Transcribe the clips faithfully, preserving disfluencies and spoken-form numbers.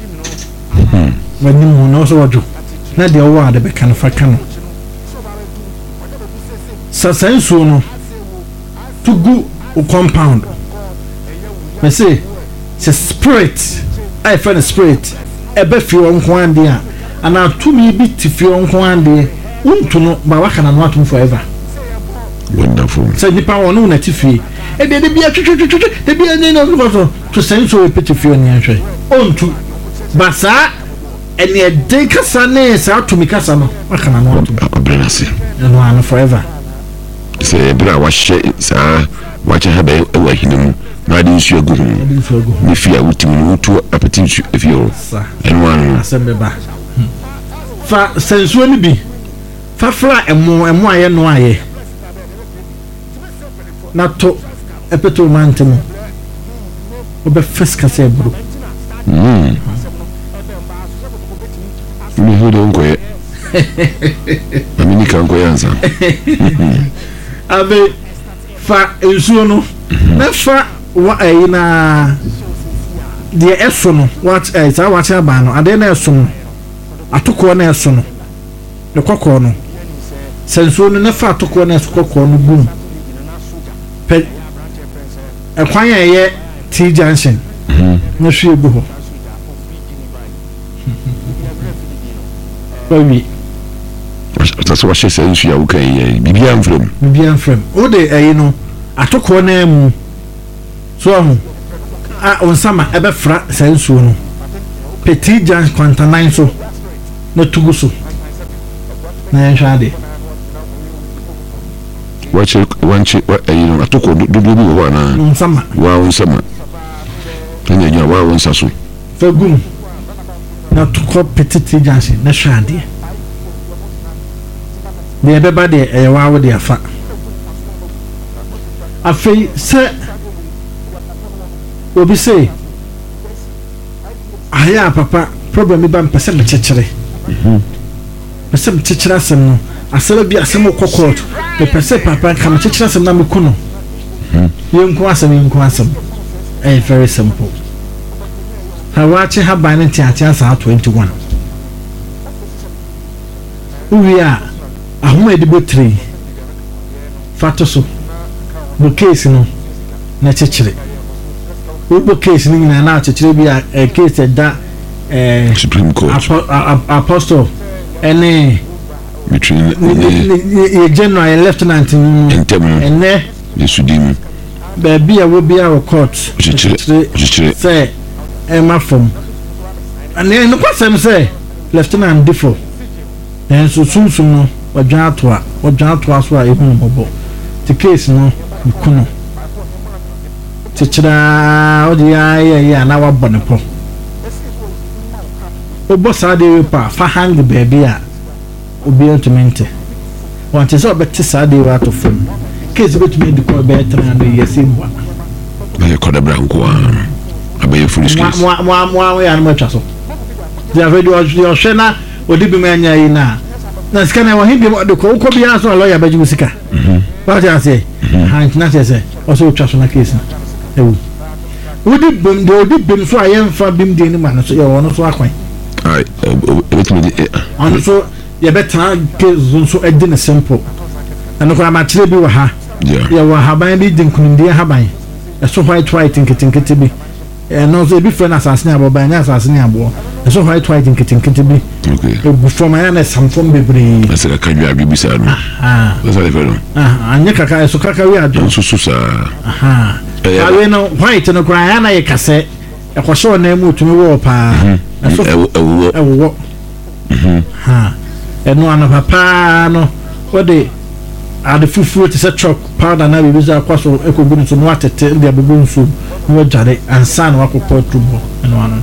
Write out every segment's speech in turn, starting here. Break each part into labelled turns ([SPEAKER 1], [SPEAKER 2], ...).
[SPEAKER 1] wani mu no so wajo na de wo ade be kan fa kan sasansu no to go compound me say se spirit I find spirit e be fi won ko ande a ana tumi bi ti fi won ko ande untu no ba waka na no atum forever.
[SPEAKER 2] Wonderful.
[SPEAKER 1] So nipa won na ti fi e de de bia twetwetwetwe de bia ne no so to senso e peti fi oni ahwe ontu basa ene e de kasa ne sa atumi kasa no waka na no atum
[SPEAKER 2] abrenase
[SPEAKER 1] no an forever.
[SPEAKER 2] Se bra wa hye sa wa che ha be e wa hinemu na de nsu agu hu ni fi a wutimi no to apeti nsu e fi o eno anu
[SPEAKER 1] asembe ba fa senso ni bi fa fra emo emo aye no aye na to epeto mantemo obe feska se bro
[SPEAKER 2] mm ni hodo ngoye amini kan koyanza
[SPEAKER 1] ave fa ensuo no na fa wa ayi na de eso no what eh sa wa cha ba no ade na eso no atoko na eso no ne kokko no sensuo no na fa atoko na eso kokko no bum pe ekwan ye T junction na hwe bu ho baby
[SPEAKER 2] that's what she says you okay bibia mfrem
[SPEAKER 1] bibia mfrem o de ayi no atoko na mu so ahu a onsama ebe fra sensuo no petit jan kwanta nine so na tugu so na enhwade
[SPEAKER 2] watch watch ayi no atoko dudu bi wo na
[SPEAKER 1] onsama
[SPEAKER 2] wa onsama tanya nya wa onsaso
[SPEAKER 1] fagum na tuko petit jan na hwade de beba de e wa wo de afa afei se obi say aya papa problem ba mpese me chechire mhm pese me chechire asem no asem bi asem kokot me pese papa kam chechire asem na me kuno mhm yenko asem yenko asem eh very simple ha wache ha ban nti ati asa twenty-one uwi a ahuma edibo three fatoso bo case no na chechire ubo case ni na na chechire bi a case da eh
[SPEAKER 2] Supreme Court
[SPEAKER 1] apostle ene
[SPEAKER 2] between
[SPEAKER 1] the general lieutenant ene
[SPEAKER 2] yesudim
[SPEAKER 1] ba bia wo bia wo court
[SPEAKER 2] chechire chechire
[SPEAKER 1] say e ma fom ane no kwasem say lieutenant defo then so sunsun no wadwa atoa wadwa atoa so a ehun bobo the case no kuno chechira odi ya ya na wa bone po obo sa de pa fa hang baby a obi automente want to so bet sa de wa to fam case bet me de ko be tra na yesimwa
[SPEAKER 2] ba ko da branko a abaye foolish case
[SPEAKER 1] mo mo mo ya na matwa so dia video o shena odi bi manya yi na na sika na wa himbi de ko ko bi aso lawyer ba jigu sika mhm ba ja say han na say o so twa so na case na ewu odi bim de odi bim so ayemfa bim de ni ma no so ye wono so akwan
[SPEAKER 2] ai ebetimi de
[SPEAKER 1] on so ye betra case so edi na simple and ko ma tire bi wa ha ye wa ha ban bi din kunde ha ban e so white white nketinketi bi e no so e bi friend assassin abo ban assassin abo e so white white nketinketi bi
[SPEAKER 2] okay
[SPEAKER 1] e bu from ya na samfom bebre
[SPEAKER 2] asira kadwa bi bi sa no
[SPEAKER 1] ah
[SPEAKER 2] that's what I feel
[SPEAKER 1] ah anya kaka so kaka wi ado
[SPEAKER 2] so so sa
[SPEAKER 1] aha awe no white no kra ya na ye kase e ko so na mu tumi wo pa
[SPEAKER 2] so ewo
[SPEAKER 1] ewo mhm ha e no ana papa no wode ade fufu te se truck powder na bi za kwaso ekogu nso no atete ndi abubu nso no jare ansa na wakopɔ tubo no ana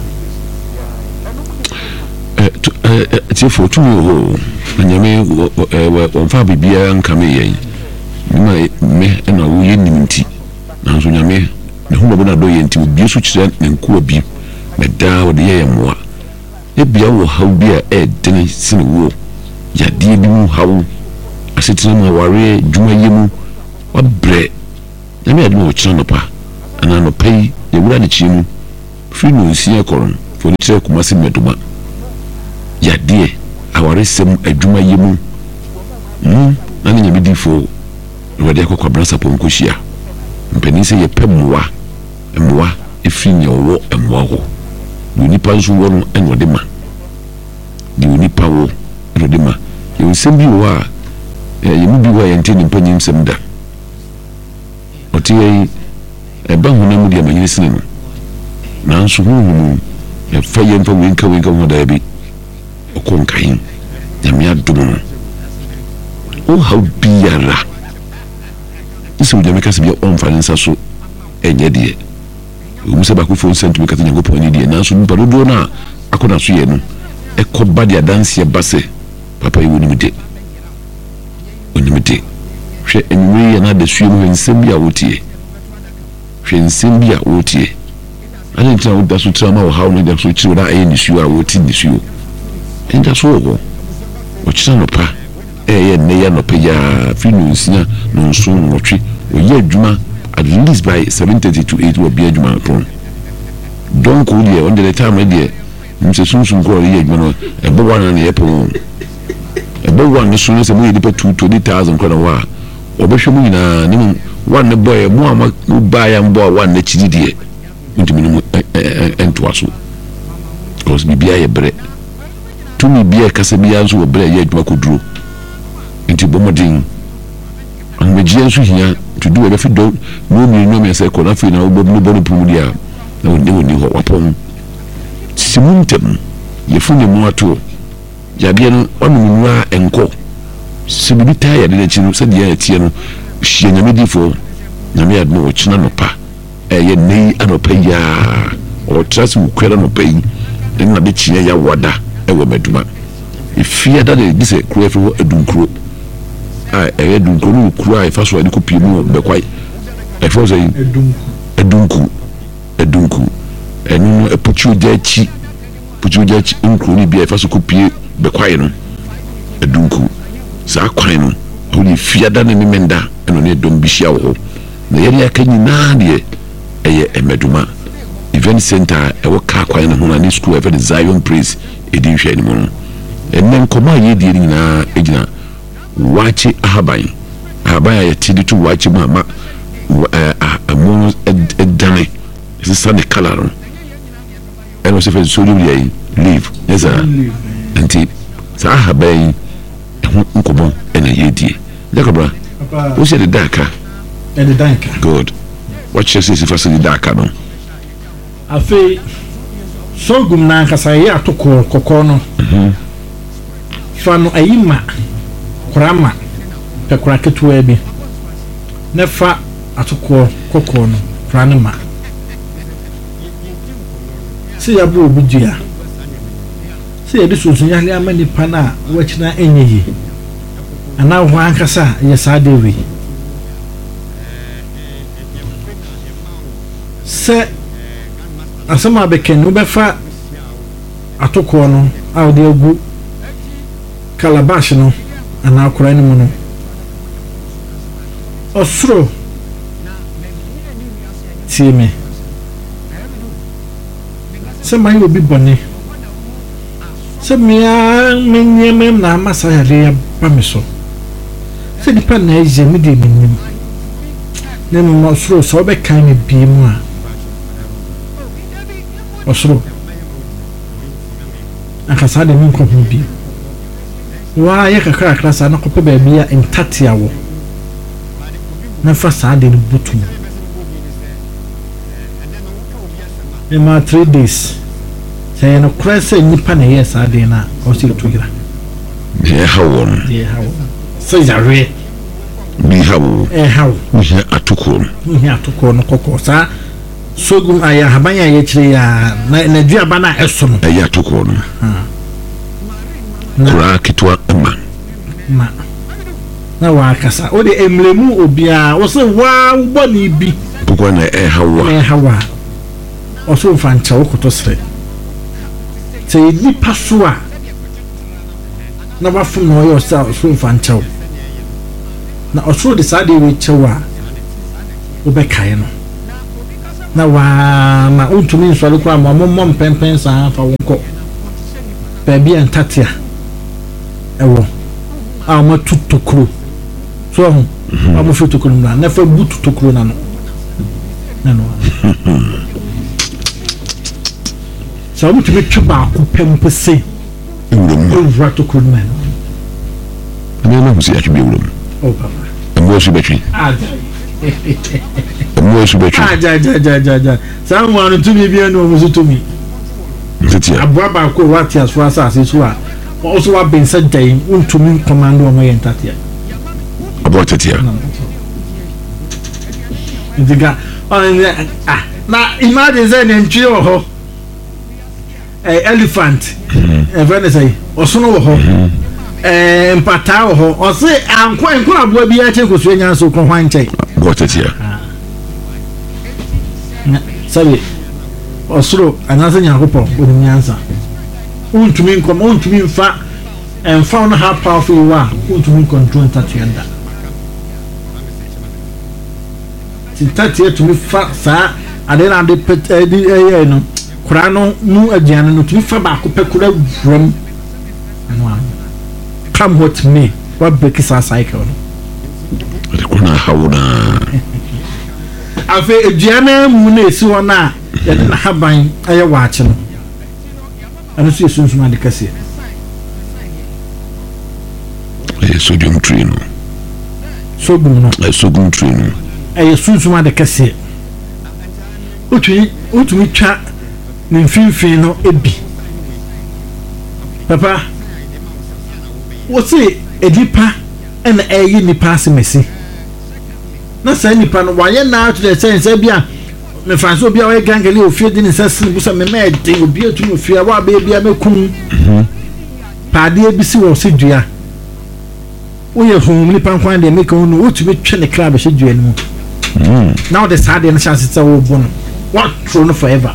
[SPEAKER 2] eh eh ti fo tu ho nyame won fa bibia nkame yen me me na wo yenim nti na so nyame ne ho babo na do yen nti obi so kire nku bi me da wo de ye moa e bia wo haw bia e dene sine wo ya die bi mu haw asetina ma ware dwuma yemu obre nyame ade mo kire no pa ana no pay e wura de chi mu free no nsi e koron for the Kumasi Meduma. Yadie, our sem adwuma yemu. Hmm, nani nyamidi fo. Wade akọ kwabransa ponkohia. Mpani se ye pemwa. Mwa efiri nya wo mwa ho. Di nipa nso wo no eno de ma. Di nipa wo eno de ma. Ye nsem bi wo a ye mu bi wo ye nteni mpanyi nsem da. Oti ye e ba hu na mu de amanyi sene no. Na nso hu hu e fa ye mfa wenka wenka ho da bi. Okonkan. Ya mi adumo no. O how biara. Isi wo de meka se bi on fa nsa so enye de. Umusa ba ku phone sent me kata nyago poni de na so nipa dodo na akona so ye no e ko ba dia dance base papa yi woni mite woni mite hwe enwe ye na de suye mo nsem bia wotie hwe nsem bia wotie ani ntia wo da so trama wo hawo no da so chiri wo da ayi ni suye a woti ni suye enja so wo o chira no pa e ye ne ye no pa ya fi no nsia no nso no twi o ye adwuma at least by seven thirty to eight will be a juma from don't call you on the time ready Mister Sunsun call you no e bo one na e po e bo one so no se mo yedi pe twenty thousand kwa wa obehwe mu nyina nim one boy mo ama ba ya mbo one na chidi die ntimi no ento aso cause bibia ye bre tumi bia kasa bia so bre ye adwuma koduro nti bomodin an meje so hia to do every do no me no me say kola fi na obo no bonu pumudia na woni woni ho wapon simuntem ye fune mu ato ya bia no onu nua enko sibibi ta ya de chi no se dia tie no hie nyame difo nyame admo o china no pa e ye nei anopa ya o trust mu kwera no pa yi na de chi ya wada e wo meduma ifia da de dise kro efi ho edunkro a e dunkro no kro a ifa so ade ko pie mu be kwai e fo say edunku edunku edunku enu e puchu jachi puchu jachi nkro ni bia ifa so ko pie be kwai no edunku sa kwai no o ni fia da ne menda eno ne dom bihia wo na yeri akanyi na de eye emeduma event center e wo ka kwai no ho na ni school e for Zion Praise edin hwe ni mo no enen koma ye die ni na egina wachi ahaban ahaban ya tidi tu wachi mama amu edane isi sane kalaro eno se fe solu ya leave yesa anti sa ahaban nkomo ena ye die jakobra o se de daka
[SPEAKER 1] e de daka
[SPEAKER 2] good what you say se fa se de daka no
[SPEAKER 1] afi sogum na nkasa ye atoko kokko no mhm fano ayima kurama pe kuraketu ebi nefa atoko kokko no franima si ya bu obudia si ya disunsun ya le amani pana wachina enyeyi ana ho ankasa ye sadewi se asama beken no befa atoko no awde agu calabash no ana akura ni mu no osro tieme se mai obi bone se mia menyeme na masa ya le ba me so se di pa na eje mi de minim ne mo osro so be kan me bi mu a osro akasa de min ko hu bi wa ye kakra klasa na kope ba bia entatia wo na fa sa de butu e ma three days say no krese nipa na ye sa de na o si tugira
[SPEAKER 2] ye hawon
[SPEAKER 1] ye hawon so jare
[SPEAKER 2] bi hawo
[SPEAKER 1] e hawo
[SPEAKER 2] ni atoko
[SPEAKER 1] ni atoko no kokko sa sogum aya habanya ye kire ya na na duaba na eso no
[SPEAKER 2] e ya atoko no kura kitwa ma
[SPEAKER 1] ma na wa kasa o de emlemu obia o se wa wo ni bi
[SPEAKER 2] pokwa na e hawa
[SPEAKER 1] e hawa o so fancha o koto sre se ni pasua na wa fu no yo sa so fancha na o so de sa de we chewa o be kai no na wa na untumi nsɔre kwa ma mo mo mpɛmpɛn saa fa wonko baabi antatia ɛwɔ a ma tutokro so ho a mo futokro na na fa butu tokro na no na no so mo tumi twa ko pempese ewura tokro na
[SPEAKER 2] no na mo si atwe bewuram
[SPEAKER 1] oh papa
[SPEAKER 2] mo so betwi
[SPEAKER 1] ah
[SPEAKER 2] mo so betwi
[SPEAKER 1] ah ja ja ja ja ja sa mo anu tumi bia no mo so tumi
[SPEAKER 2] titia
[SPEAKER 1] abua ba ko wati aso asase so a also wa ben sa dai untumi command o mo yentatia
[SPEAKER 2] abua titia
[SPEAKER 1] ndiga ah na imagine say nentwi o ho eh elephant eh vene say osono wo ho eh mpata wo ho o se anko enko abua bi a che koso nya so ko hwan chai
[SPEAKER 2] abua titia
[SPEAKER 1] sabe osoro anase nyakopo oni nyansa untumi nkom untumi mfa emfa no ha powerful wa untumi control tatienda titatie tumi fa sa ade na de pet edi eh no kura no mu agiane no tumi fa ba ko pekura wram no come what me what break is cycle no
[SPEAKER 2] de kuna hawuna
[SPEAKER 1] afi agiane mu na esi wona ya na haban aye waache no ano so yesunzuma de kase
[SPEAKER 2] e sodium tree no
[SPEAKER 1] sodium no
[SPEAKER 2] e sodium tree no
[SPEAKER 1] e yesunzuma de kase otwi otumi twa ne mfimfin no ebi papa wo se edipa ena eyi nipa asemesi na sa nipa no waye na to the sense bia me fanso obi a we gangale ofie di ne sesen busa me me de obi atumi ofie wa ba bia mekun mhm paade ebisi wo se dua wo ye hom nipa kwan de meka no otumi twe ne kra be hye dua no mhm now the sad and chance say wo bo no what throw no forever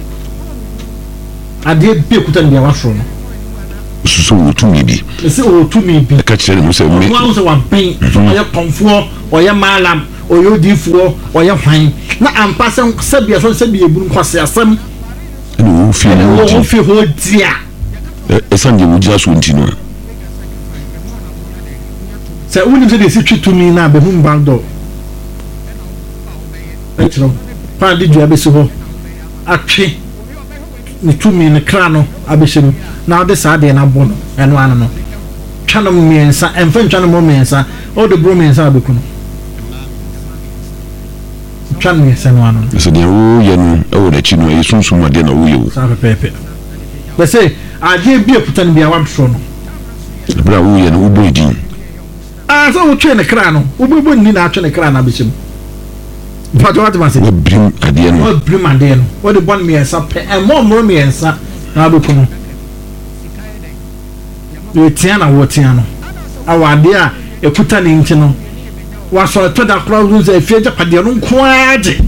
[SPEAKER 1] ade bi kuta ne wa throw no
[SPEAKER 2] so wo tumi bi
[SPEAKER 1] se wo tumi bi
[SPEAKER 2] ka kire mo se me
[SPEAKER 1] wo so wa ben so ya konfo o ya malam oyo difuo oya hwan na ampa se sabia so sabia ebunu kwase asem
[SPEAKER 2] no fi no
[SPEAKER 1] wo fi ho dia
[SPEAKER 2] e sanje wo dia so ntino
[SPEAKER 1] se woni se de si twitumi na be hu mbando etro pa di dua be so ho atwe ni tumi ne kra no abehye na de sa de na bono eno ano no twa no miensa emfa twa no mo miensa o de bro miensa abekuno twan me se no ano
[SPEAKER 2] so de wo ye no e wo da chi no e sunsun ma de na wo ye wo
[SPEAKER 1] sa pepe be se ade bi eputan bia wa tro no
[SPEAKER 2] bra wo ye no wo boy din
[SPEAKER 1] ah so wo twe ne kra no wo bo ni na atwe ne kra na bechim but what must say
[SPEAKER 2] wo brim ade no
[SPEAKER 1] wo brim ade no wo de bon me ensa pe e mo mo me ensa na abekuno ye tia na wo tia no awade a eputan ne nti no waso to da crowd ze fie japade no nkoaje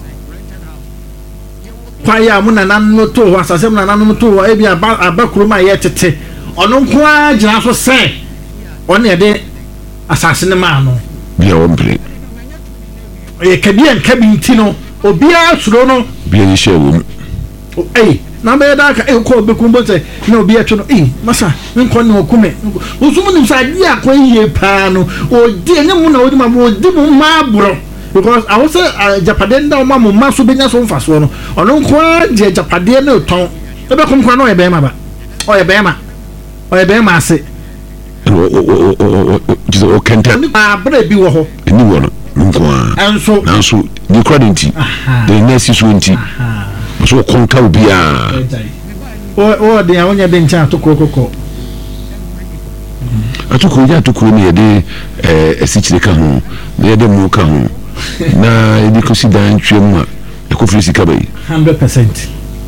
[SPEAKER 1] kwaya mu na nan no to wasasem na nan no to e bia abakuru ma ye tete ono nkoaje na so se ono ye de asase ne ma no
[SPEAKER 2] bia wo mpre
[SPEAKER 1] e kabia nkabi nti no obia suro no
[SPEAKER 2] bia ni she wo
[SPEAKER 1] eh na be da ka e ko be kumbo se na obia twa no eh masa nko ne okume osumu ni sa dia kwa yie pa no o di enye mu na odi ma bo di mu ma bro because I was a japade nda o ma mo ma so benya so mfaso no ono nko je japade na ton e be kom kwa no e be ma ba o e be ma o e be ma ase
[SPEAKER 2] o o o o o kenta
[SPEAKER 1] ah bra bi wo ho
[SPEAKER 2] ni wo no nko a
[SPEAKER 1] enso
[SPEAKER 2] nanso ni credit the nurse so nti so konka bia
[SPEAKER 1] o o de awanya de ncha atoko kokoko
[SPEAKER 2] atoko ya atoko ni ye de eh esichire ka ho na ye de mu ka ho na e bi consider ntwem a e ko free sika bai
[SPEAKER 1] one hundred percent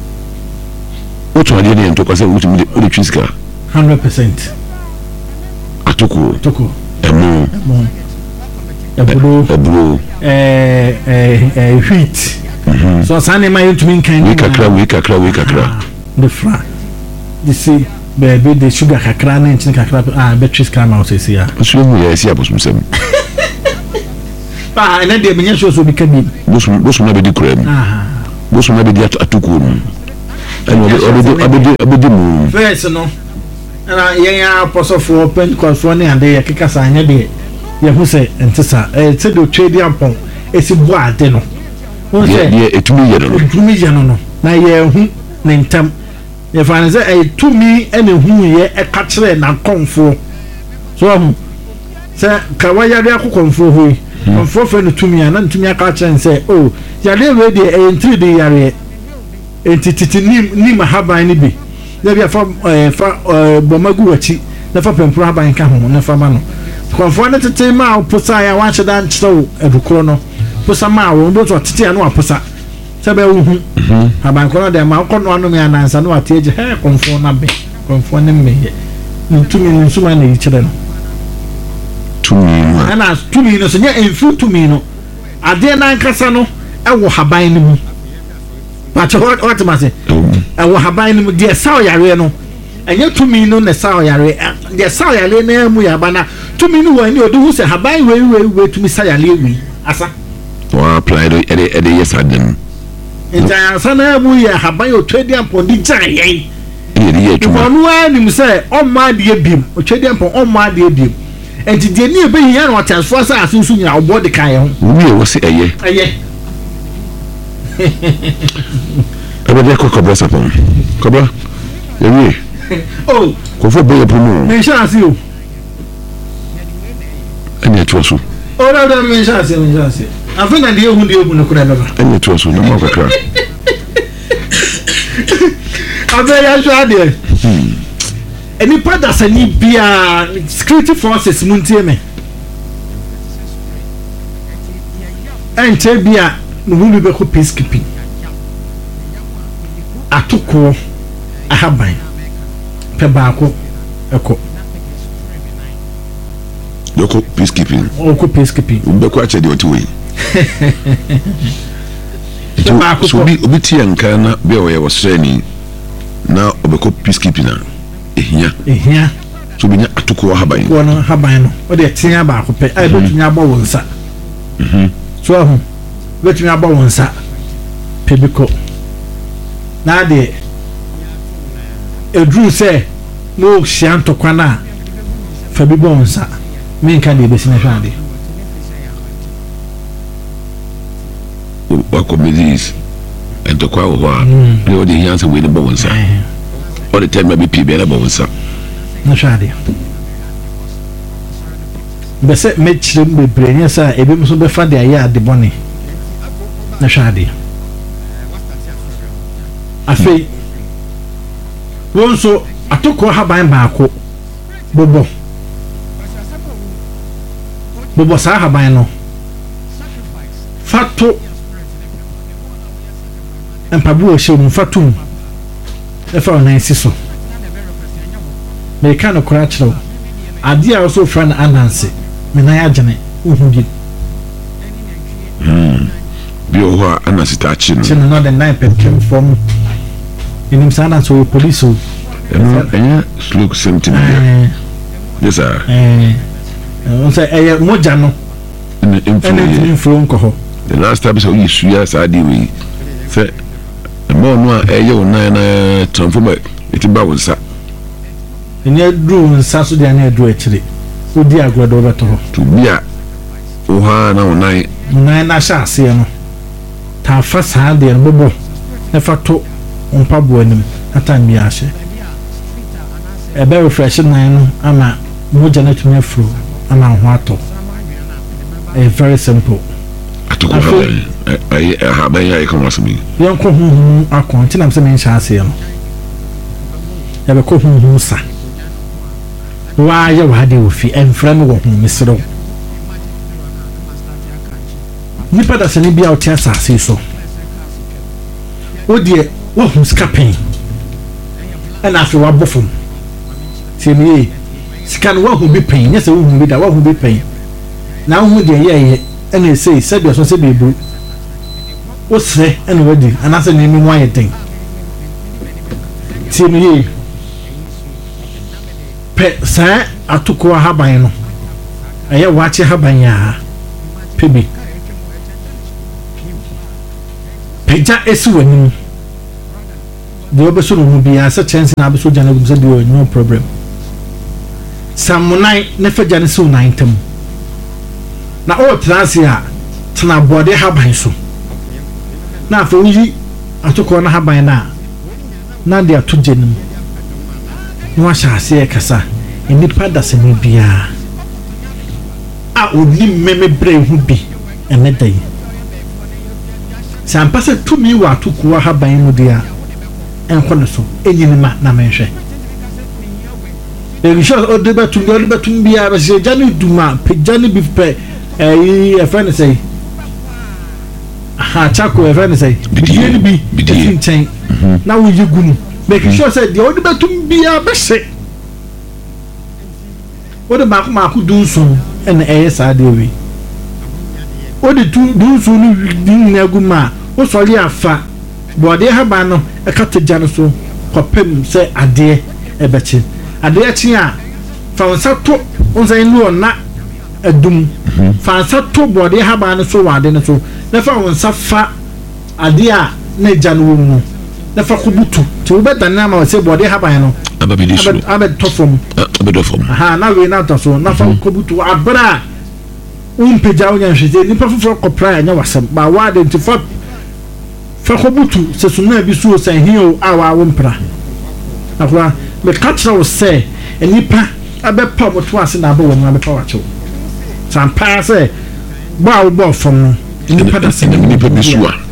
[SPEAKER 2] o to ade ne nto kwase o tumi de o de twisika
[SPEAKER 1] one hundred percent
[SPEAKER 2] atoko
[SPEAKER 1] atoko
[SPEAKER 2] emo
[SPEAKER 1] emo eburo
[SPEAKER 2] eburo
[SPEAKER 1] eh eh eh wheat so sane ma yutumi nkan
[SPEAKER 2] we kakra we kakra we kakra
[SPEAKER 1] the fra the see baby the sugar kakra na ntin kakra ah batteries come out say ya
[SPEAKER 2] so mu ya si abosum sem
[SPEAKER 1] ah ene de menye so so bi ka bi
[SPEAKER 2] bosom bosom na be di kura mu
[SPEAKER 1] ah
[SPEAKER 2] bosom na be di atuko mu ene obedi obedi obedi mu
[SPEAKER 1] first no na yen ya aposofo Pentecost fo ne ade ye keka sa anya de ye hu se entesa eh se do trade ampon esi bo ade no hu se
[SPEAKER 2] ye etumi ye no
[SPEAKER 1] etumi ye no no na ye hu ne ntam ye fa ne se eh tumi ene hu ye e ka kire na konfo so hu se ka wa ya de akokonfo ho konfo fe no tumi ana tumi aka kire se oh ya de we de e ntri de yare entititi nim nim haban ni bi na bia fa fa bomagu wachi na fa pempro haban ka ho na fa ma no konfo na tete ma oposa ya wa cheda nchiro edukro no posa ma wo bo to tete ya no aposa sebe wo hu haban ko no de ma ko no anu me anansa no ate je he konfo na be konfo ne me ntumi nsuma na yichire no
[SPEAKER 2] tumi
[SPEAKER 1] ana tumi no so nya enfu tumi no ade na nkasa no ewo haban ni mu but what what must say ewo haban ni mu de saw yare no enye tumi no na saw yare de saw yare na mu ya bana tumi no wani odu hu se haban we we we tumi saw yare wi asa
[SPEAKER 2] wa apply do ede ede yes adem
[SPEAKER 1] nta asa na mu ya haban o twedi ampon di jaye
[SPEAKER 2] ede ye tuma
[SPEAKER 1] no ani mu se o ma de biem o twedi ampon o ma de biem enti de ni ebe yin na watasfo sa asunsu nyina obo de kan ye ho
[SPEAKER 2] wi e wo se eye
[SPEAKER 1] eye
[SPEAKER 2] ebe de ko kobra sapon kobra ewi
[SPEAKER 1] oh
[SPEAKER 2] ko fo boye promo
[SPEAKER 1] me chance o
[SPEAKER 2] ene tuoso
[SPEAKER 1] o da da me chance me chance afena de ehun de ehun no kura baba
[SPEAKER 2] ene tuoso no ma kakra
[SPEAKER 1] abe ya sho ade eni pada sani bia security forces muntie me ente bia no hu be ko peacekeeping atoko ahaban pe baako eko
[SPEAKER 2] yoko peacekeeping
[SPEAKER 1] oko peacekeeping
[SPEAKER 2] ube ko ache de otiwe so so bi obi tie nka na be o ye wosrani na obeko peacekeeping na ehia
[SPEAKER 1] ehia
[SPEAKER 2] so bi nya atoko ahaban
[SPEAKER 1] ko no ahaban no o de tia baako pe ai betunya abo wonsa mhm so ahu betunya abo wonsa pe biko na de edru se no shianto kwana fa bi bonsa men kan de besina hwade
[SPEAKER 2] wa comedies ento kwa wo ha ne o de hianse we ne bonsa o de time bi pi be na bonsa
[SPEAKER 1] na hwade bese mechire mbebre nya sa ebe mso be fa de aya de boni na hwade afei wonso atoko haban baako bobo bobo sa haban no fato empabu o hye mu fatum e fa na nsiso me ka no kora kyerɛw ade a so fra na ananse me na ya gene uhu bi
[SPEAKER 2] mm bi o ho ananse ta chi no
[SPEAKER 1] chino no the nine came from inim sana so police o
[SPEAKER 2] eno enya slow something yes sir
[SPEAKER 1] eh on say eh moja no
[SPEAKER 2] en influence
[SPEAKER 1] influence ko ho
[SPEAKER 2] the last time so you suya sa di we say mo no a eye o na na transformer it ba wonsa
[SPEAKER 1] enya dru nsa so dia na edu akire o di agodo beto ho
[SPEAKER 2] to bia o ha na o nai
[SPEAKER 1] nai na sha ase no ta fa sa de bobo na fa to umpa bo anim ata mi ahye ebe refresh nai no ama moja na tumi afro ama ho ato a very simple
[SPEAKER 2] atoko ha ai ha ba ya ikon wasumi
[SPEAKER 1] yon ko hu akon ti nam se men sha ase no ebe ko hu hu sa wa ya wa de ofi enfra me wo hu misro ni pada se ni bia o tia sa ase so o de wo hu skapen ana afi wa bofum ti ni sika no wo hu bi pen nyese wo hu bi da wo hu bi pen na wo hu de ye ye ana sei se de so se bebu o se ana wadi ana se ni mi wa ye ten ti ni pe sa atoko haban no eye wache haban ya pebi pagya esi w'anim deɛ ɔbɛso no ho biara sɛ kyɛnse na abɛso gya no gum sɛ deɛ no problem samunan ne fagya ne siw nan ntam na ɔɔtena ase a tena bɔɔde haban so na afei woyi atokɔ no haban no a na de ato gya no mu na wahyɛ aseɛ kasa nnipa dasani biara a ɔni mmɛmɛ berɛ ho bi ɛnɛ da yi sɛ ampa sɛ tumi wɔ atokoɔ haban mu deɛ a ɛnkɔ ne so ɛnyini ma na menhwɛ ɛnhyɛ ɔde bɛtum deɛ ɔde bɛtum biara bɛsɛ gya ne dum a pagya ne bi pɛ ɛyi ɛfɛ ne sɛ aha kyako ɛfɛ ne sɛ bidie ne bi ɛfi nkyɛn na woyi gu mu making sure sɛ deɛ ɔde bɛtum biara bɛhyɛ wode baako baako du nson ɛna ɛyɛ saa deɛ wei wode du nson no di nyinaa gu mu a wosɔre afa bɔɔdeɛ haban no ɛka to gya no so kɔpem sɛ adeɛ ɛbɛkye adeɛ kye a fa wo nsa to wo nsa ne ɔna adum fa nsa to bɔɔdeɛ haban no so wɔ ade no so na fa wo nsa fa adeɛ a na gya no wɔ mu no na fa kobutu nti wobɛdane ama wɔ sɛ bɔɔdeɛ haban no abɛtɔ fam
[SPEAKER 2] abɛdɔ fam
[SPEAKER 1] aha na wei na atɔ so na fa kobutu abrɛ a wompagya wonya nhwɛsɛ nnipa foforɔ kɔpra a ɛnyɛ wasɛm ba waade nti fa fa kobutu sɛ sumna bi so sɛ hio a wa wo mpra akwa me ka kyerɛ wo sɛ nnipa abɛpa mo to ase na abɛ wɔ mu abɛpa wakyew sampa sɛ bɔ a wobɔ fam no nnipa da sɛ
[SPEAKER 2] nnipa bi so a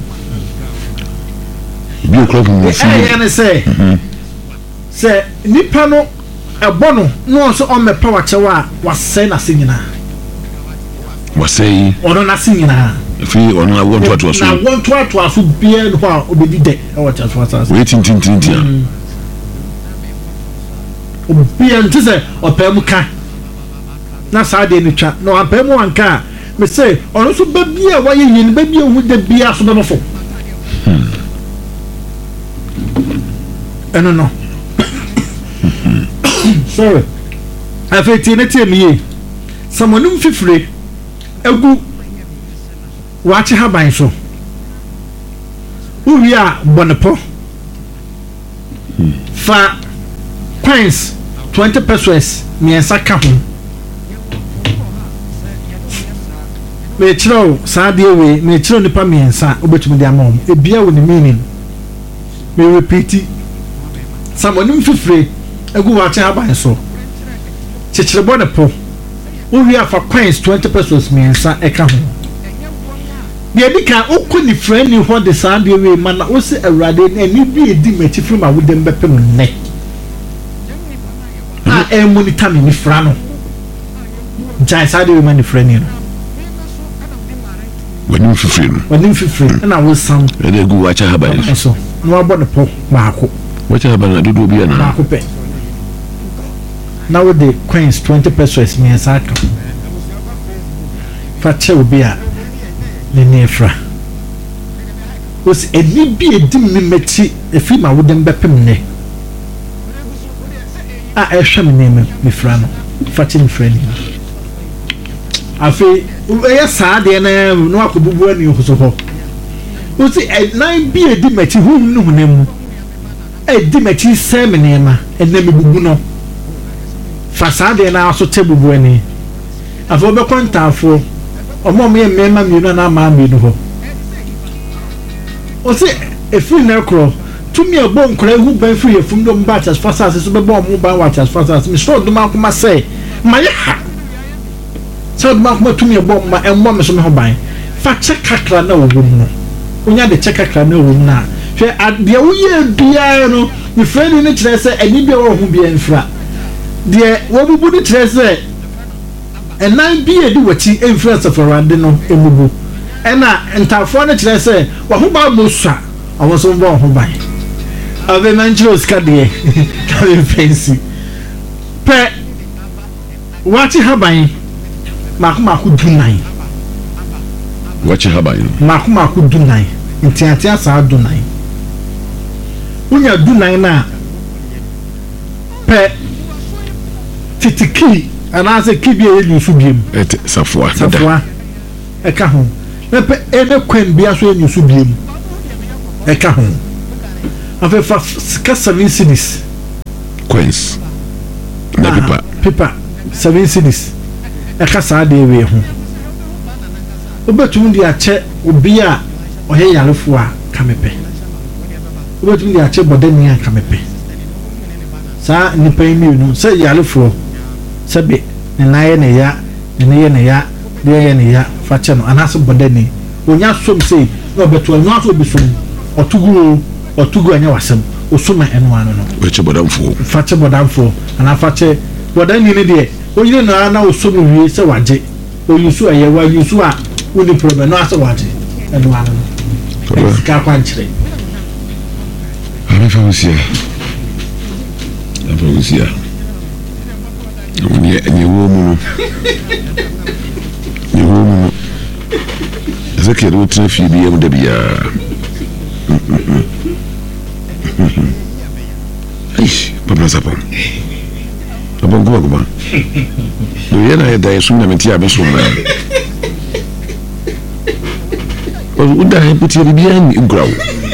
[SPEAKER 2] bi okra mu mo
[SPEAKER 1] ɛyɛ ne sɛ sɛ nnipa no ɛbɔ no no so ɔmmɛpa wakyew a wasɛe n'ase nyinaa
[SPEAKER 2] wasɛe
[SPEAKER 1] ɔno n'ase nyinaa
[SPEAKER 2] fi ɔno na wɔn to ato so
[SPEAKER 1] na wɔn to ato so bia no a obedi dɛ ɛwɔ kyɛ so asase
[SPEAKER 2] we tin tin tin tin
[SPEAKER 1] obia nti sɛ ɔpɛ mu ka na saa de ne twa na ɔpɛ mu wanka a me sɛ ɔno so ba bia wɔyɛ yini ba bia hu da bia so bɛmɔfo ɛno no sorry afei tie ne tie me ye samonim fifire egu wachi haban so uwi a bonepo fa coins twenty pesos miensa ka ho me chiro saa de we me chiro nipa miensa obetumi de amom ebia wo ni meaning me repeat samonim fifire egu wachi haban so chichire bonepo uwi a fa coins twenty pesos miensa eka ho deɛ di kan okɔ ne friend ni hɔ de saa deɛ wei ma na wosi awurade ani bi edi m'akyi firi ma wodam bɛpem nnɛ a ɛmu ni tam ni fra no gyae saa deɛ wei ma ne friend ni no
[SPEAKER 2] wanim fifiri no
[SPEAKER 1] wanim fifiri ɛna wosan
[SPEAKER 2] ɛde gu wakyɛ haban
[SPEAKER 1] so na wabɔ ne pɔ baako
[SPEAKER 2] wakyɛ haban na dodo bi ana
[SPEAKER 1] baako pɛ na wode coins twenty pesos mmiɛnsa aka fa kyɛ obi a ne nefra os eni bi edim me meti efi ma wodem bepem ne a ehwe me neme me fra no fati me fra ni afi eya saa de na no akobubu ani ho so ho os enan bi edim meti hu nu hu nemu edim meti se me nema ena me bubu no fa saa de na so te bubu ani afi obekɔntafo ọmọ mi mmema mienu na ama mienu ho o se efiri na ekro tumi ebo nkora ehu ban firi efum do mba chas fasas so bebo omo ban wa chas fasas mi so do ma kuma say ma ye ha so do ma kuma tumi ebo ma emmo me so me ho ban fa che kakra na owo mu no onya de che kakra na owo mu na hwe ade wo ye bia no mi friend ni kire se ani bia wo ho bia mfra de wo bubu ni kire se enan bi edi wachi influence for rande no emubu ena ntafo no kire se wa ho ba mo swa awon so bo ho ban ave manchiro ska de ka be fancy pe wachi haban mako mako dunai
[SPEAKER 2] wachi haban
[SPEAKER 1] mako mako dunai ntiatia sa dunai unya dunai na pe titiki ana se kibi e lu su biem
[SPEAKER 2] et safwa
[SPEAKER 1] safwa e ka ho na pe e ne kwan bia so enyu su biem ɛka ho afefa sika seven cities
[SPEAKER 2] coins na paper
[SPEAKER 1] paper seven cities ɛka saa de we ho obetum de akyɛ obi a ɔyɛ yarefo a kamepe obetum de akyɛ bodani a kamepe saa nipa yi no sɛ yarefo sɛ be ne naye ne ya ne ye ne ya de ye ne ya fa kyɛ no anaso bodani onya som sei na obeto anwa so obisom otugu otugu anya wasem osoma eno ano no
[SPEAKER 2] weche bodamfo
[SPEAKER 1] fa kyɛ bodamfo ana fa kyɛ bodani ne de oyire na na osom wie sɛ wagye oyusu aye wa yusu a woni problem no asa wagye eno ano no ka kwankyere
[SPEAKER 2] ana fa usia ana usia ni ni wo mu ni wo mu Ezekiel wo tena fie bi am da bia Eish papa sapa Abon go go no yana da yesu na menti abeso na o uda he puti bia ni ngrawo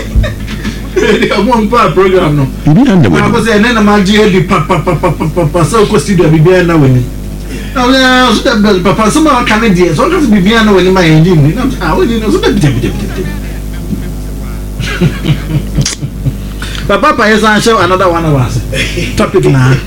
[SPEAKER 1] Among pa program no.
[SPEAKER 2] Bibi anda
[SPEAKER 1] we. Ako say na ma ji di pa pa pa pa pa pa so ko studio bibi na we ni. Na we so da bel papa so ma kan die. So ka bibi na we ni ma yin ni. Na ah we ni no so da bibi bibi. Papa pa yesa show another one of us. Topic na.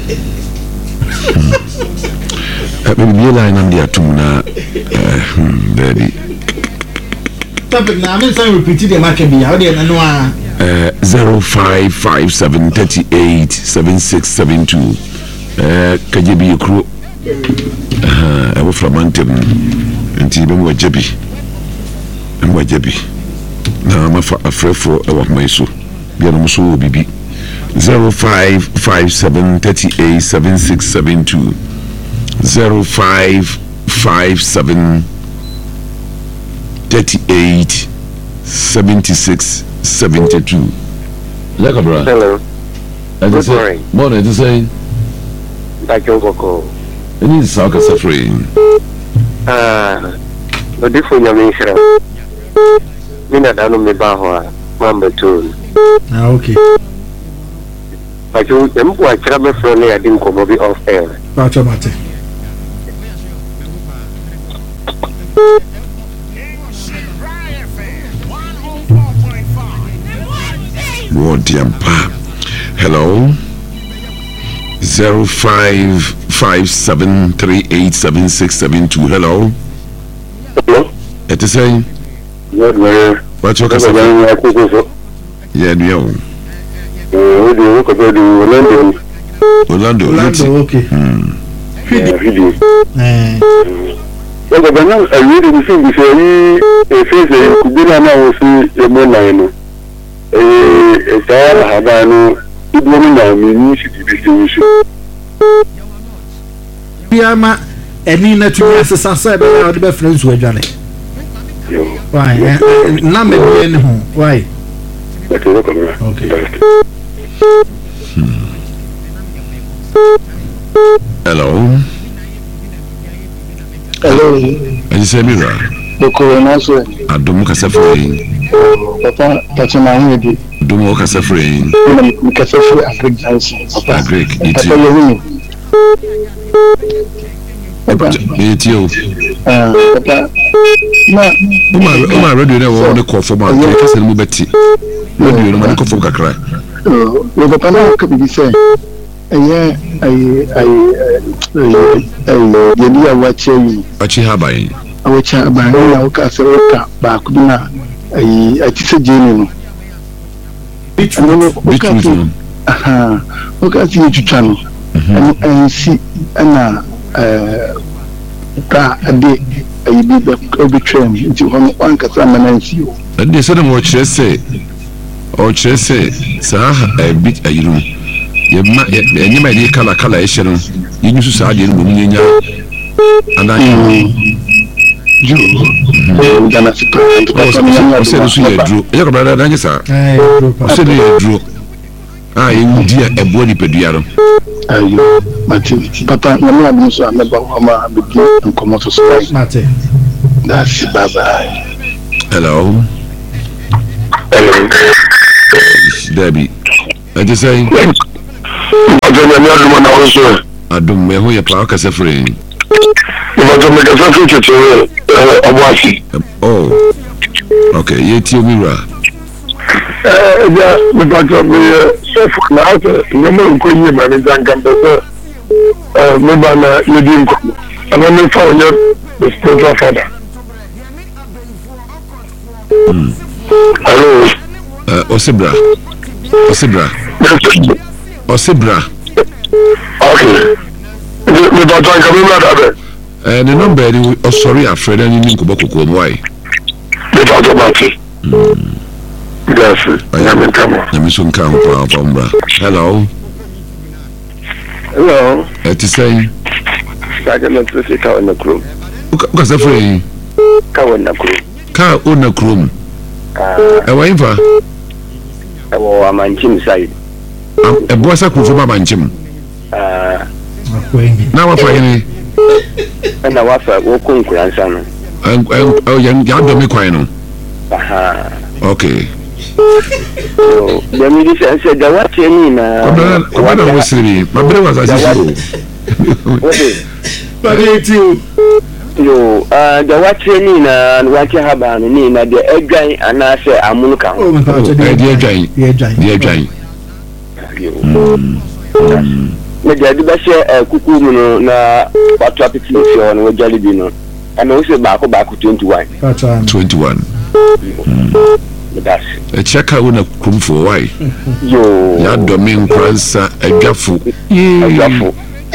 [SPEAKER 2] Eh bibi la na dia tum na eh baby.
[SPEAKER 1] Topic na me say repeat the market bi. How dey na no a
[SPEAKER 2] Uh, zero five five seven thirty eight seven six seven two. Uh, Kajebi Kro. Uh, I was from Mountain. And Tibem was Jebi. And was Jebi. Now I'm afraid for our Maiso. Bianamuso Bibi. Zero five five seven thirty eight seven six seven two. Zero five five seven thirty eight seventy six. seventy-two.
[SPEAKER 3] Hello. Hello. Good morning.
[SPEAKER 2] Morning, to say.
[SPEAKER 3] Like your vocal.
[SPEAKER 2] It is Saka suffering.
[SPEAKER 3] Ah, the different Yamisha. Mina Dano Mibawa, number two.
[SPEAKER 1] Ah, okay.
[SPEAKER 3] But you, the Mwa Travel Friendly, I didn't come over off air.
[SPEAKER 1] Automatic.
[SPEAKER 2] Hello. Zero five five seven three eight seven six seven two. Hello.
[SPEAKER 3] Hello.
[SPEAKER 2] It is saying.
[SPEAKER 3] What man?
[SPEAKER 2] What's your question? Yeah, no.
[SPEAKER 3] Oh, you look at Orlando.
[SPEAKER 2] Orlando.
[SPEAKER 1] Orlando. Okay.
[SPEAKER 2] Hmm.
[SPEAKER 3] Yeah, video.
[SPEAKER 1] Eh.
[SPEAKER 3] Well, but now I really think this is a face that could be now see a more line. Eh, eh, Havana. It won't now mean you should be issue.
[SPEAKER 1] Piama, any natural assassin, but the best friends were Johnny. Why? Number home. Why? Okay.
[SPEAKER 2] Hello.
[SPEAKER 4] Hello.
[SPEAKER 2] I say Mira.
[SPEAKER 4] The coronavirus.
[SPEAKER 2] Adumu kasafre.
[SPEAKER 4] Papa, that's my idea.
[SPEAKER 2] Adumu kasafre.
[SPEAKER 4] Kasafre African.
[SPEAKER 2] Papa, Greek.
[SPEAKER 4] Papa, you win. Papa,
[SPEAKER 2] you.
[SPEAKER 4] Ah, Papa. Ma,
[SPEAKER 2] Uma, Uma radio na wo ne call for ma. Kasa mu beti. Radio no ma call for kakra.
[SPEAKER 4] Oh, we Papa na ka bi say. Eh, ai ai ai yedi ya wache yi.
[SPEAKER 2] Wache ha bai.
[SPEAKER 4] Wache ha bai na o ka se o ka ba ku na ai ai tise jeni no.
[SPEAKER 2] Bitu.
[SPEAKER 4] Aha. O ka si twitwa no. Ai si ana eh ka ade ai bi be obi train nti ho wan ka sa manansi o.
[SPEAKER 2] Ade se dem o kire se o kire se sa e bi ayiru. Ye ma enye ma de kala kala e hye no. Ye nyu so sa ade no mu nyanya. Ana you gonna sit and say so ye dro. E ko brother na nyesa.
[SPEAKER 1] Eh,
[SPEAKER 2] o se ye dro. Ah, ye ndi e bo ni pedua no.
[SPEAKER 4] Ayo, Mati, Papa, I'm not going to remember Mama begin and come out to strike.
[SPEAKER 1] Mate.
[SPEAKER 4] That's bye bye.
[SPEAKER 2] Hello.
[SPEAKER 3] Hello.
[SPEAKER 2] Debbie. I just say,
[SPEAKER 3] I don't know what I was saying.
[SPEAKER 2] I don't know who you're talking about.
[SPEAKER 3] If I don't make a future to a washi.
[SPEAKER 2] Oh, okay, you tell me, Ra.
[SPEAKER 3] Uh, yeah, but I don't know. So, now, no more going to manage and come to uh, maybe you didn't come. And then you found the spiritual father.
[SPEAKER 2] Hmm.
[SPEAKER 3] Hello.
[SPEAKER 2] Uh, Osibra. Osibra. Osibra.
[SPEAKER 3] Okay. Me ba tan ka me ba da be.
[SPEAKER 2] Eh the number ni oh sorry afraid ani ni nkobo kokko mo why.
[SPEAKER 3] Me ba to ba ti. Yes. I am in camera.
[SPEAKER 2] Na me so nka ho pa mbra. Hello.
[SPEAKER 3] Hello.
[SPEAKER 2] It is saying
[SPEAKER 3] Saga na tsi ka na krum.
[SPEAKER 2] Uka sa free.
[SPEAKER 3] Ka na krum.
[SPEAKER 2] Ka ona krum.
[SPEAKER 3] Ah.
[SPEAKER 2] E wa infa.
[SPEAKER 3] E wo amanchim side.
[SPEAKER 2] E bo sa krum fo ba manchim.
[SPEAKER 3] Ah.
[SPEAKER 2] Na wa fa yini.
[SPEAKER 3] Na wa fa wo kun kuransa no.
[SPEAKER 2] En en ya ya do me kwan no.
[SPEAKER 3] Aha.
[SPEAKER 2] Okay.
[SPEAKER 3] So, the musician said the what you mean na.
[SPEAKER 2] Ko na wo siri. Ma bre wa za sisi.
[SPEAKER 1] But it you.
[SPEAKER 3] Yo, uh, the what you mean na what you have an ni na the edwan anase amunuka.
[SPEAKER 1] Oh, my God.
[SPEAKER 2] Eh die edwan.
[SPEAKER 1] Die edwan.
[SPEAKER 2] Die edwan.
[SPEAKER 3] Yo. Me jadi ba share kuku mu no na watu apiti fi on wo jali bi no. And also back back twenty-one.
[SPEAKER 2] twenty-one.
[SPEAKER 3] That's
[SPEAKER 2] a check out on a krum for why.
[SPEAKER 3] Yo.
[SPEAKER 2] Ya domin pransa adwafo.
[SPEAKER 3] Adwafo.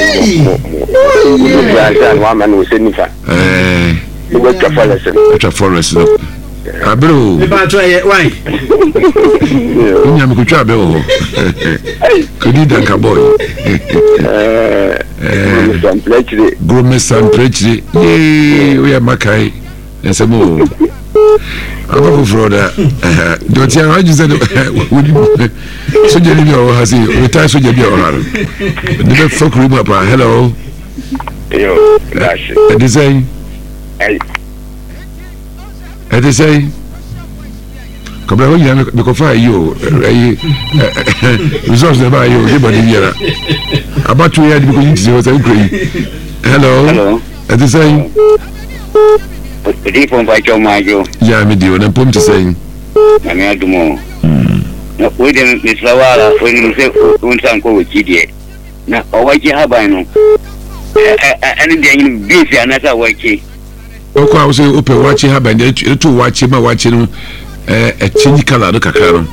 [SPEAKER 3] Yeah, one man was in fa.
[SPEAKER 2] Eh.
[SPEAKER 3] You go to forest.
[SPEAKER 2] To forest. Abro.
[SPEAKER 1] Me ba try why?
[SPEAKER 2] Nya me kutwa be wo. Kudi danka boy.
[SPEAKER 3] Eh. Eh. Some preaching.
[SPEAKER 2] Grome some preaching. Ye, we are makai. Ensemo. Abafu froda. Eh. Don't you know you said so je ni o ha si retire so je bi o ha. The folk room up. Hello.
[SPEAKER 3] Yo, that's it.
[SPEAKER 2] It is saying.
[SPEAKER 3] Hey.
[SPEAKER 2] It is saying. Come on, you have to fire you. Resource never you. Everybody here. About two years because you was angry. Hello.
[SPEAKER 3] Hello.
[SPEAKER 2] It is saying.
[SPEAKER 3] What do you fight your majo?
[SPEAKER 2] Yeah, me do. And I'm to saying.
[SPEAKER 3] I mean, I do more. No, we didn't miss Lawala when you say one time go with G D. Now, what you have, I know. Anything busy, another way.
[SPEAKER 2] Okay, I was saying, open watching her by the two watching my watching a change color. Look at her.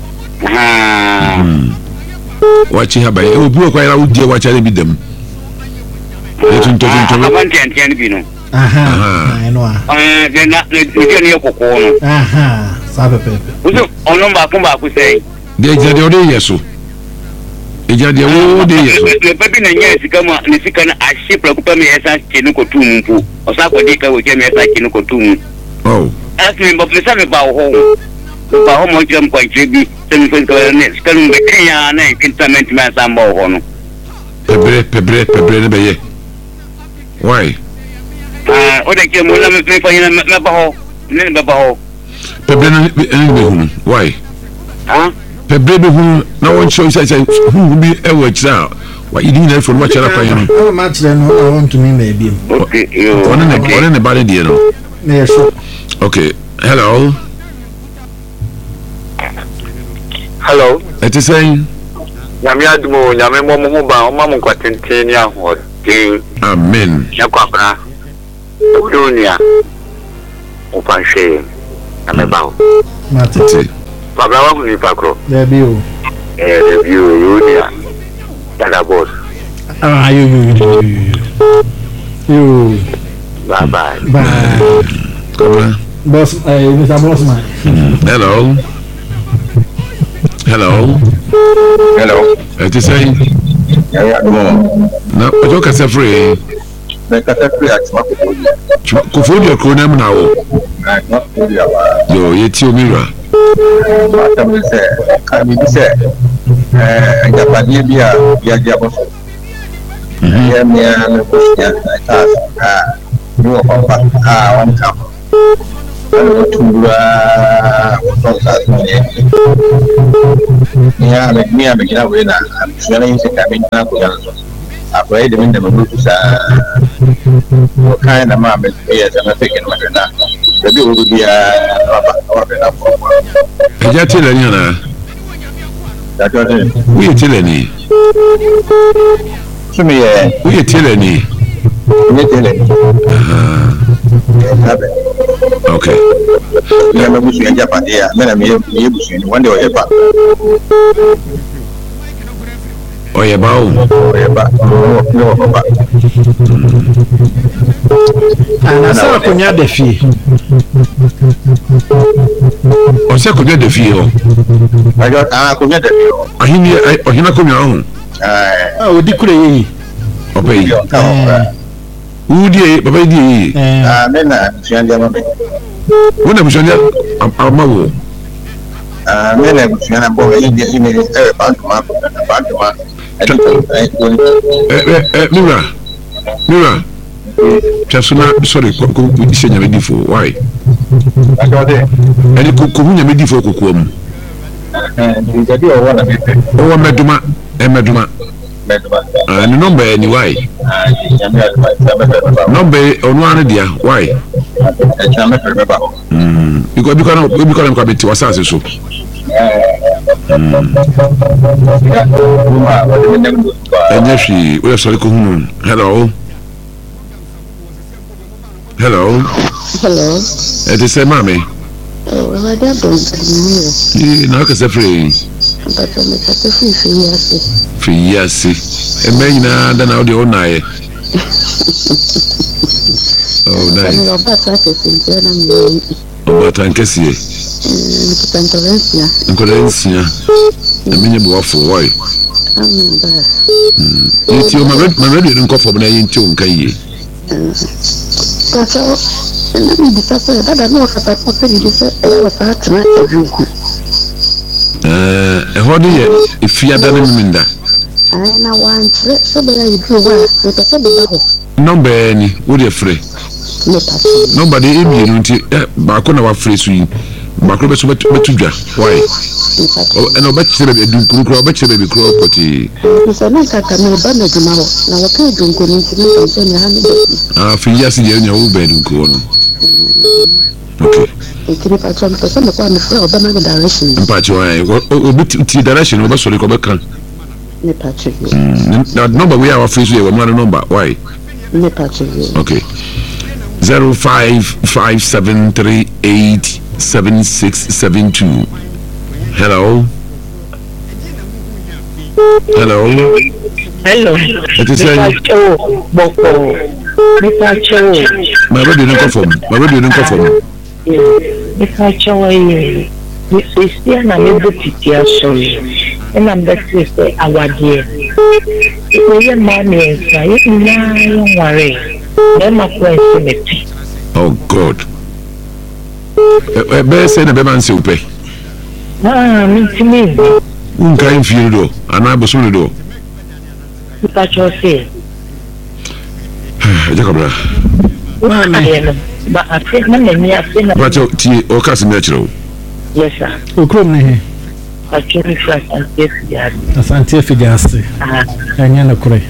[SPEAKER 3] Ah,
[SPEAKER 2] watching her by it will be quite out there. Watch I be them. Let him talk to
[SPEAKER 3] one ten ten bino.
[SPEAKER 1] Aha, I know.
[SPEAKER 3] Uh, they're not the Johnny Coco.
[SPEAKER 1] Aha, Sabe Pepe.
[SPEAKER 3] On number come back with say.
[SPEAKER 2] They did the other yes. They did the other yes.
[SPEAKER 3] The Pepe and yes, come on, and if you can, I ship a couple of years as Chinuko Tumpu, or Sakodika with him as Chinuko Tum.
[SPEAKER 2] Oh,
[SPEAKER 3] ask me about the son about home. About how much jump quite tricky, seven next, coming the Kenya and Kintament man Sambo Hono.
[SPEAKER 2] Pebre, Pebre, Pebre, why?
[SPEAKER 3] Ah, what I came with them play for you, Nabaho, Nabaho.
[SPEAKER 2] Pebre, why?
[SPEAKER 3] Huh?
[SPEAKER 2] Pebre, no one shows I say, who will be a watch now? What you didn't for much up.
[SPEAKER 1] How much then I want to me maybe.
[SPEAKER 3] Okay, you
[SPEAKER 2] one in the body, dear.
[SPEAKER 1] Yes.
[SPEAKER 2] Okay, hello.
[SPEAKER 3] Hello.
[SPEAKER 2] It is saying,
[SPEAKER 3] Yamiadmo, Yamamoba, Mamma Quatintania, or
[SPEAKER 2] Amen.
[SPEAKER 3] Yakapra, Dunia, Open Shame, and about
[SPEAKER 1] Matiti.
[SPEAKER 3] Pabla will be Pacro.
[SPEAKER 1] There be you.
[SPEAKER 3] Eh, you, Unia, and boss.
[SPEAKER 1] Ah, you, you, you, you.
[SPEAKER 3] Bye bye.
[SPEAKER 1] Bye.
[SPEAKER 2] Come on.
[SPEAKER 1] Boss, uh, Mister Bossman.
[SPEAKER 2] Hello. Hello.
[SPEAKER 3] Hello.
[SPEAKER 2] It is saying, no, but you can say free. Kufudia Kronam now. Yo, yet you mirror.
[SPEAKER 5] Can be said, and Japanese, Yajabos. Here, me and the you are one cup. ano tumbura wotɔn saa yɛ ni a bɛ ni a bɛ gyina wei na abusua yi sɛ ka bɛ gyina akonnwa no so akɔyɛ de mi dɛm ɛbɛtu saa wɔkan na maa bɛ yɛ sɛ mɛfɛ kɛnɛ mɛfɛ na baabi wɔ biara aba ɔbɛ na fɔ
[SPEAKER 2] ɛgya tela ni ana woyɛ tela ni
[SPEAKER 5] sumi yɛ
[SPEAKER 2] woyɛ tela ni
[SPEAKER 5] nyɛ tela ni ɛsabɛ
[SPEAKER 2] okay
[SPEAKER 5] yɛ mɛ busua japadeɛ a mɛ na meyɛ meyɛ busua ni wɔn de ɔyɛ ba
[SPEAKER 2] ɔyɛ ba o
[SPEAKER 5] ɔyɛ ba ne wɔ ba
[SPEAKER 1] anasa akonnwa da fie
[SPEAKER 2] ɔsɛ akonnwa da fie hɔ
[SPEAKER 5] ajɔ aa akonnwa da fie hɔ
[SPEAKER 2] ɔhene ɔhene akonnwa ho
[SPEAKER 1] a odi kura yi
[SPEAKER 2] ɔpɛ yi
[SPEAKER 5] ɛɛ
[SPEAKER 2] wudie papa yi die yi
[SPEAKER 5] aa mɛ na busua di ama mɛ
[SPEAKER 2] wo na busua ama wo
[SPEAKER 5] aa mɛ na busua na bɔ ɛyi di ɛyi ɛɛ bantuma bantuma ɛdi ɛɛ wɔn
[SPEAKER 2] ɛ ɛ mira mira twaso na sorry ko ko ise nyame difo why
[SPEAKER 5] ajɔ de
[SPEAKER 2] ɛni ko ko nyame difo kokoa mu
[SPEAKER 5] ɛɛ ndi ɔwɔ na mɛpɛ
[SPEAKER 2] ɔwɔ mɛduma ɛmɛduma
[SPEAKER 5] mɛduma
[SPEAKER 2] ah ni number ɛni why
[SPEAKER 5] aa nyame aduma ɛsɛ mɛpɛ mɛba
[SPEAKER 2] number ɔno ano dia why
[SPEAKER 5] ɛsɛ mɛpɛ mɛba
[SPEAKER 2] mm because because no because no kwabeti wasase so ɛnyɛ hwee woyɛ sɔre kohunu hello hello
[SPEAKER 6] hello
[SPEAKER 2] ɛte sɛ maame
[SPEAKER 6] oh I got don't know
[SPEAKER 2] ee na ɔkasa firi
[SPEAKER 6] but I'm a free free ase
[SPEAKER 2] firi yi ase ɛmɛ nyinaa da na wode wo naeɛ oh nice
[SPEAKER 6] I'm about to say something na me
[SPEAKER 2] ɔbata nkɛseɛ
[SPEAKER 6] nkita ntolensia
[SPEAKER 2] nkɔda nsia ɛmenyɛ boafo wɔe
[SPEAKER 6] I'm bad
[SPEAKER 2] yɛti o ma radio no nkɔ fam na yɛnti wo nka yie
[SPEAKER 6] kaso na me bisa sɛ dada no kata ko sɛ di sɛ ɛwɔ saa tena adwunku
[SPEAKER 2] ɛɛ ɛhɔ de yɛ efiada ne meminda
[SPEAKER 6] ai na wankyerɛ sɛ bɛyɛ yɛduru hɔ a mepɛ sɛ bɛba hɔ
[SPEAKER 2] nɔmba ni wode frɛ
[SPEAKER 6] mepa kyɛ
[SPEAKER 2] nɔmba de ebienu nti baako na wafrɛ so yi baako bɛ so bɛtu dwa wɔe
[SPEAKER 6] mepa kyɛ
[SPEAKER 2] ɛna ɔbɛkyerɛ baabi adunkuru koraa ɔbɛkyerɛ baabi koraa pɔtee
[SPEAKER 6] sɛ na nkaka me ba na adwuma hɔ na wɔka adwunku no nti mepɛ sɛ ne ha ne baabi
[SPEAKER 2] ah fi yi ase deɛ nya wo baa adunkuru hɔ no okay
[SPEAKER 6] nti mepa kyɛ mepɛ sɛ mekɔ a mefrɛ ɔbɛma me direction
[SPEAKER 2] mpakyɛ wɔe obi ti direction ɔbɛsɔre kɔ ɔbɛka
[SPEAKER 6] mepa kyɛ
[SPEAKER 2] na nɔmba wei a wafrɛ so yɛ wɔ mu ano nɔmba wɔe
[SPEAKER 6] mepa kyɛ
[SPEAKER 2] okay zero five five seven three eight seven six seven two. Hello. Hello.
[SPEAKER 7] Hello.
[SPEAKER 2] It is saying.
[SPEAKER 7] Boko. Mister Cho.
[SPEAKER 2] My radio didn't come from. My radio didn't come from.
[SPEAKER 7] Mister Cho, I is still na me do titia sorry. And I'm back to say our dear. We are mommy, I don't worry. Them are question.
[SPEAKER 2] Oh God. Ebe say na be man se upe.
[SPEAKER 7] Ah, me timi.
[SPEAKER 2] Unka infiri do, ana bosu do.
[SPEAKER 7] Mister Cho say.
[SPEAKER 2] Jacobra.
[SPEAKER 7] Mama, but I think na me I say na.
[SPEAKER 2] But ti o kasi me chiro.
[SPEAKER 7] Yes sir.
[SPEAKER 1] okrom ne he
[SPEAKER 7] Actually fresh and safe yard.
[SPEAKER 1] asante figaste
[SPEAKER 7] Ah.
[SPEAKER 1] anya na kure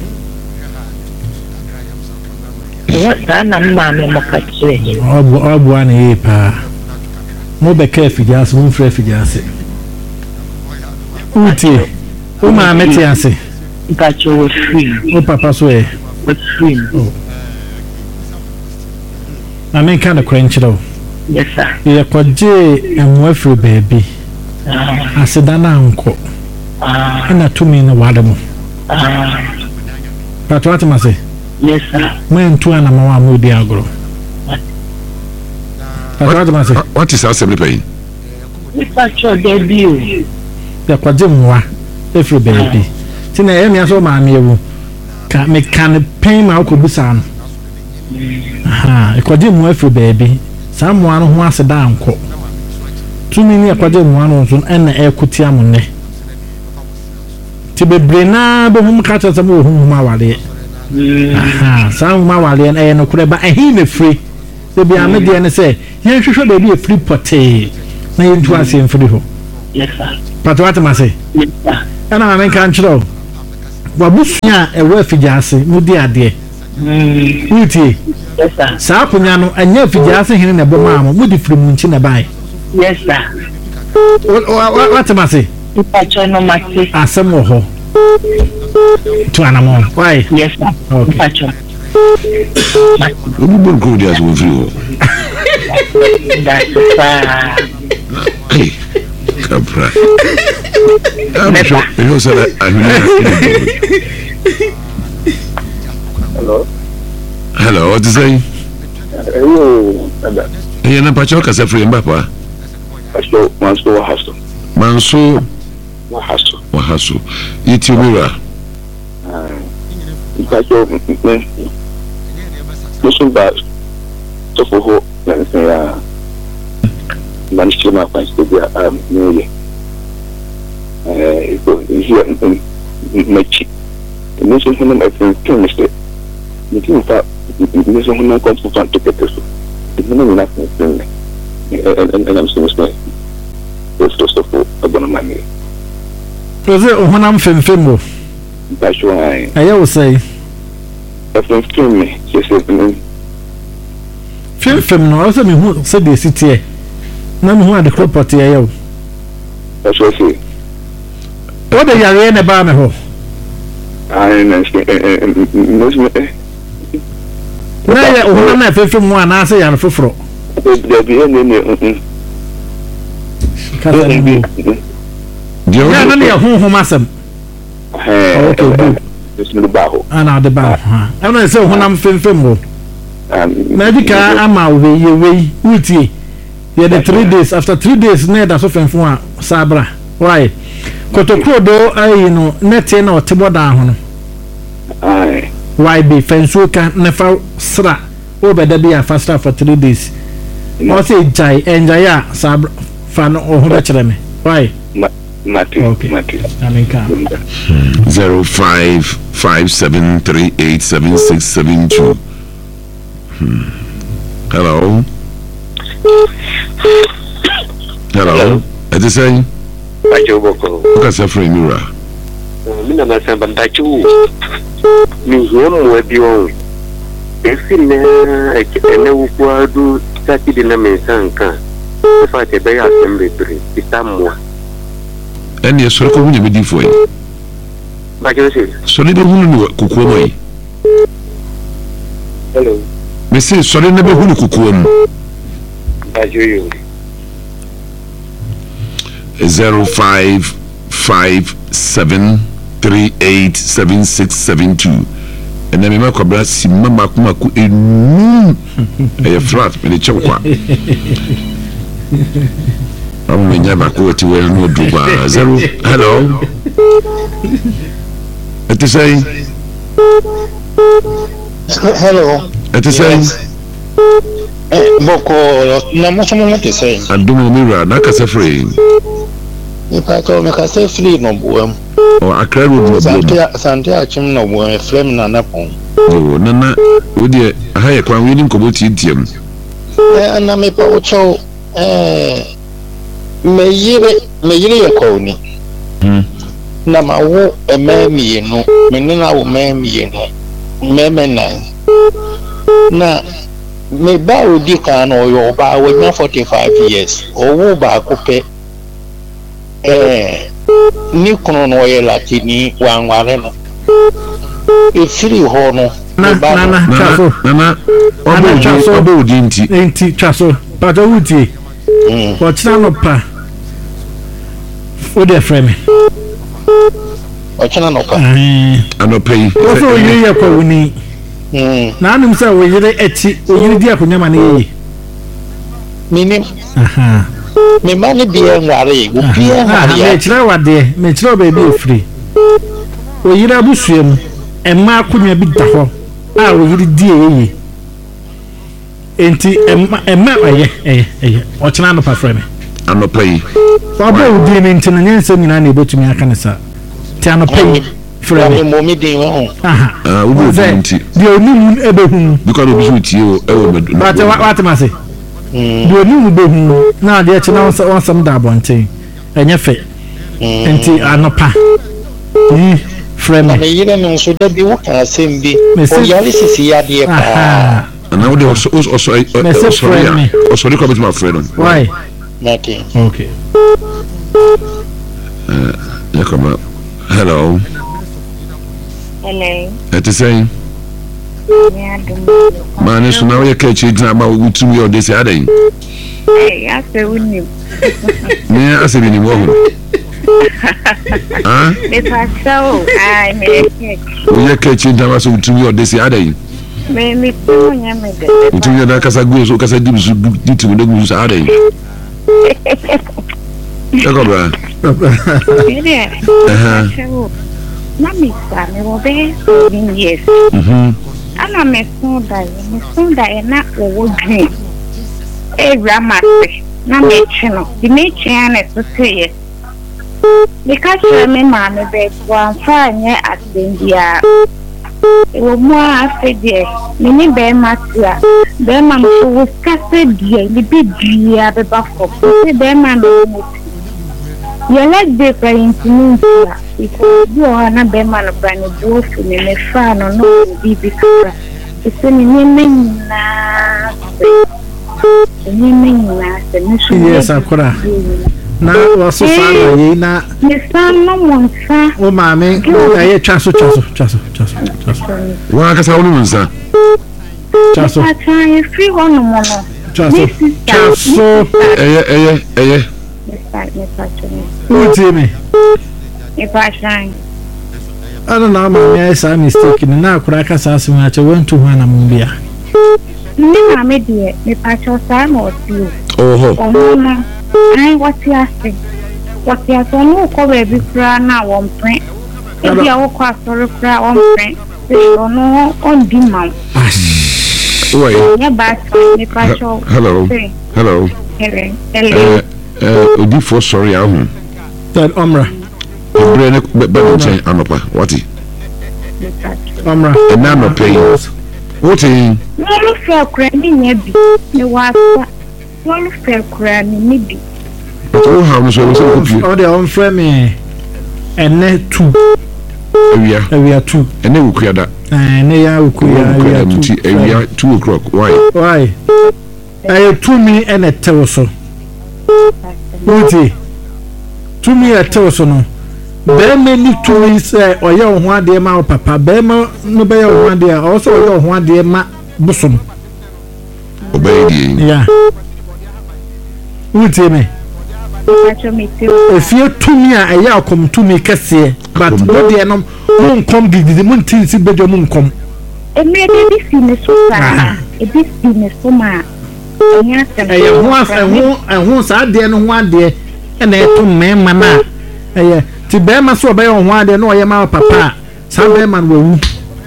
[SPEAKER 7] What na mama me makachire.
[SPEAKER 1] obu obu ana ye pa mo be ka figaste mo frɛ figaste uti o ma meti ase
[SPEAKER 7] But you were free.
[SPEAKER 1] o papa so e
[SPEAKER 7] Was free.
[SPEAKER 1] na men ka na kure nkyerɛ
[SPEAKER 7] Yes sir.
[SPEAKER 1] ye kwaje emu afiri baabi
[SPEAKER 7] Ah.
[SPEAKER 1] aseda na anko
[SPEAKER 7] Ah.
[SPEAKER 1] na tumi na wade mo
[SPEAKER 7] Ah.
[SPEAKER 1] patwa tamase
[SPEAKER 7] Yes sir.
[SPEAKER 1] mo entu ana ma wa mo di agoro patwa tamase
[SPEAKER 2] What is assembly pay?
[SPEAKER 7] Mister Cho debut.
[SPEAKER 1] ya kwaje mwa afiri baabi ti na emi aso ma me ewu ka me kan pen ma ko busa no aha e kwaje mwa afiri baabi saa mwa no ho aseda anko tumi ni akwaje mwa no so na e kutia mo ne ti bebre na be hum ka tsa mo hum ma wale aha saa ma wale na e no kure ba ehi na free The be a media and say, you should be a free potty. Now you to us in free ho.
[SPEAKER 7] Yes, sir.
[SPEAKER 1] But what am I say?
[SPEAKER 7] Yes, sir.
[SPEAKER 1] And I mean, can't you? Wabusia a refugee, no dear dear. Uti.
[SPEAKER 7] Yes, sir.
[SPEAKER 1] Sapunyano, and your figure in a bomb, would you from Munchina by?
[SPEAKER 7] Yes, sir.
[SPEAKER 1] What am I say?
[SPEAKER 7] Departure no matter.
[SPEAKER 1] Ah, some more. To animal. Why?
[SPEAKER 7] Yes, sir.
[SPEAKER 1] Okay.
[SPEAKER 7] Departure.
[SPEAKER 2] We won't go there with you.
[SPEAKER 7] That's fine.
[SPEAKER 2] Hey, Capra. I'm sure you said that.
[SPEAKER 3] Hello.
[SPEAKER 2] Hello, what is it?
[SPEAKER 3] Hello.
[SPEAKER 2] Hey, na pacho kasa free mbapa.
[SPEAKER 3] Pacho, Manso Wahaso.
[SPEAKER 2] Manso
[SPEAKER 3] Wahaso.
[SPEAKER 2] Wahaso. Iti mira.
[SPEAKER 3] Pacho, Musun ba to for na ya manchester ma pa to dia am ne eh ko here machi musun hono ma tin tin miste ni tin fa musun hono ko to fa to keteso ni na tin and I'm so sorry it's just for abona mani
[SPEAKER 1] Proze ohonam femfemo.
[SPEAKER 3] Pacho ai
[SPEAKER 1] Aye wo say.
[SPEAKER 3] Efem film me se se
[SPEAKER 1] Film film no also me hu se de sitie. Na me hu ade property aye wo.
[SPEAKER 3] That's what I say.
[SPEAKER 1] What the yare na ba me ho.
[SPEAKER 3] I understand. Most
[SPEAKER 1] Na ya ohona na film mu ana se yare foforo.
[SPEAKER 3] there be any mm.
[SPEAKER 1] Kasa ni. Ya na ne hu hu masam.
[SPEAKER 3] Eh.
[SPEAKER 1] Okay, good.
[SPEAKER 3] This new baho.
[SPEAKER 1] Ana de ba. Ha. I know say ohona film film wo.
[SPEAKER 3] Um
[SPEAKER 1] Medical ama we ye we uti. Yeah, the three days after three days na da so fenfo a sabra. Why? Kotokro do ayi no net na otebo da ho no.
[SPEAKER 3] Aye.
[SPEAKER 1] Why be fenso ka nefa sra obeda be a faster for three days. O say jai enjay a sabra fa no ho be kire me. Why?
[SPEAKER 3] Mati.
[SPEAKER 1] Okay.
[SPEAKER 3] Mati.
[SPEAKER 1] I mean come.
[SPEAKER 2] Zero five five seven three eight seven six seven two. Hmm. Hello. Hello. What is saying?
[SPEAKER 3] Pacho boko.
[SPEAKER 2] What's your friend Mira?
[SPEAKER 3] Mina na samba ndachu. Ni homo we biwo. Esi na ene ukwadu tati dina mensanka. Fa te be assembly three. Itamwa.
[SPEAKER 2] And yes, so come you be for you.
[SPEAKER 3] Pacho se.
[SPEAKER 2] So they don't kukuo mo yi.
[SPEAKER 3] Hello.
[SPEAKER 2] Me say so they never hunu kukuo mo.
[SPEAKER 3] Pacho yo.
[SPEAKER 2] Zero five five seven three eight seven six seven two. And then me ma kobra si mama kuma ku enu. E flat me de chokwa. I'm going to go to where no do zero. Hello. What is saying?
[SPEAKER 8] Hello.
[SPEAKER 2] What is saying?
[SPEAKER 8] Boko, na mo mo te saying.
[SPEAKER 2] Adumo Mira, na ka se free.
[SPEAKER 8] Ipa ko me ka se free no boam.
[SPEAKER 2] O Accra road no
[SPEAKER 8] Sante Sante achim no boam frame na na pon.
[SPEAKER 2] Yo, na na wo de ha ye kwan we ni nkobo tientiam.
[SPEAKER 8] Eh na me pa wo cho eh me yire me yire ye ko ni.
[SPEAKER 2] Hmm.
[SPEAKER 8] Na ma wo e me mi no, me ni na wo me mi no. Me me na. Na me ba odi ka no yo ba wo nya forty-five years. O wo ba ko pe eh ni kono no ye latini wanware no. E free ho no.
[SPEAKER 1] Na na na chaso.
[SPEAKER 2] Na na obo chaso obo di nti.
[SPEAKER 1] Enti chaso. Pato wuti.
[SPEAKER 8] Mm.
[SPEAKER 1] Ko chira no pa. O de frame.
[SPEAKER 8] O chana no pa.
[SPEAKER 1] Eh.
[SPEAKER 2] Anopai.
[SPEAKER 1] O so yi ye ko woni.
[SPEAKER 8] Mm.
[SPEAKER 1] Na anum say wo yire echi, o yire di akonya ma na yi.
[SPEAKER 8] Minim.
[SPEAKER 1] Aha.
[SPEAKER 8] Me mani biya ngare, wo biya
[SPEAKER 1] Ah, me
[SPEAKER 8] ngare.
[SPEAKER 1] chira wade, me chira baby ofri. O yire abusuam, emma akonya bi da ho. Ah, o yire di eyi. Enti emma emma aye eh eh. O chira no pa frame.
[SPEAKER 2] Anopai.
[SPEAKER 1] Wabo udi ni nti na nyense nyina na ebotumi aka ne sa. Ti anopai frɛ
[SPEAKER 8] me mo me din ho
[SPEAKER 1] aha
[SPEAKER 2] ah wo bo nti
[SPEAKER 1] de onim ebe hu
[SPEAKER 2] because obi so tie o e wo medu
[SPEAKER 1] but what am I say de onim be hu na de eche na won sam da abonten enye fe enti anopa yi frɛ me
[SPEAKER 8] me yire no so da bi wo ka asem bi o yare sisi ya de pa
[SPEAKER 2] na wo de o so o so o sorry o sorry come to my friend
[SPEAKER 1] why
[SPEAKER 8] okay
[SPEAKER 1] okay
[SPEAKER 2] uh yeah come hello
[SPEAKER 9] hello
[SPEAKER 2] it is saying man so now you catch it na ba wutum your this adan
[SPEAKER 9] eh ya se woni
[SPEAKER 2] me ase bi ni wo ah
[SPEAKER 9] me pasao ai me
[SPEAKER 2] wo ye catch it na ba so wutum your this adan
[SPEAKER 9] me me tu nya me de
[SPEAKER 2] wutum ya da kasa go so kasa di so di tu de go so adan ya ko ba
[SPEAKER 9] eh
[SPEAKER 2] aha
[SPEAKER 9] na mi sa me wo be seven years
[SPEAKER 2] mhm
[SPEAKER 9] ana me so da me so da na wo green e ramase na me chino di me chiane so say because me ma me be wan fa nye asendia e wo mo afi de me ni be matia be ma so wo kase die ni bi dia be ba fo be ma no mo ya like de kwa intimutia iko dio na be ma no brand do fu me me fa no no bi bi kra ise ni ni na ni ni na se ni so
[SPEAKER 1] yes akora na waso fa na ye na
[SPEAKER 9] me fa no mo fa
[SPEAKER 1] o ma me aye twaso twaso twaso twaso twaso
[SPEAKER 2] wa kasa wo no nsa
[SPEAKER 1] twaso
[SPEAKER 9] ata e free one mo no
[SPEAKER 1] twaso twaso
[SPEAKER 2] eye eye eye
[SPEAKER 9] me fa chone
[SPEAKER 1] uti me
[SPEAKER 9] e fa shine
[SPEAKER 1] ana na ma me sa mistake ni na akora kasa asu na che won to ho na mo bia
[SPEAKER 9] ni na me die me pa cho sa mo ti
[SPEAKER 2] oho
[SPEAKER 9] o na ai wati ase wati ase no ko be bi kra na won pen e bia wo kwa soro kra won pen e no on di ma
[SPEAKER 2] wait
[SPEAKER 9] ya ba me pa cho
[SPEAKER 2] hello hello
[SPEAKER 9] hello hello
[SPEAKER 2] eh odi for sorry ahun
[SPEAKER 1] that omra
[SPEAKER 2] bre ne be be chen anopa wati
[SPEAKER 1] omra
[SPEAKER 2] na no pay what in
[SPEAKER 9] no lo fe kra ni nya bi ni wa sa no lo fe kra ni ni bi
[SPEAKER 2] oh how no so so copy
[SPEAKER 1] o de on frɛ me ene two
[SPEAKER 2] ewia
[SPEAKER 1] ewia two
[SPEAKER 2] ene wukuada
[SPEAKER 1] eh ne ya wukuya ewia two
[SPEAKER 2] ewia two o'clock why
[SPEAKER 1] why aye two mi ene tewo so uti two mi e tewo so no be me ni two mi say oye ho ade ma o papa be ma no be ye ho ade a o so oye ho ade ma busom
[SPEAKER 2] obey di
[SPEAKER 1] ya uti me efie tumi a eya akom tumi kese but no de no mun kom gidi mun tinsi bejo mun kom
[SPEAKER 9] emre de bi si ne so sa e bi si ne so ma enya sem
[SPEAKER 1] e ho afa ho ho sa de no ho ade e na eto mema na e ti be ma so be ho ade no oye ma papa sa be ma no wu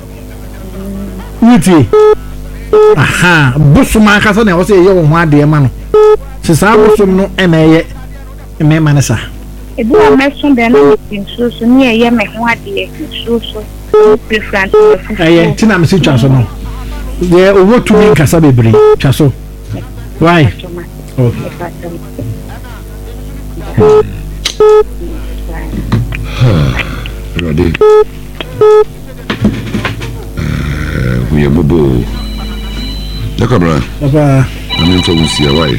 [SPEAKER 1] uti aha busuma kasa na o se ye ho ade ma no se sa busum no e na ye me manasa
[SPEAKER 9] e bu ameso de no tin so so ni eye me ho ade so so preference
[SPEAKER 1] eh tina me si twa so no de owo tu mi kasa bebre twa so why okay
[SPEAKER 2] ready eh we bobo da kamera
[SPEAKER 1] papa
[SPEAKER 2] amen to see why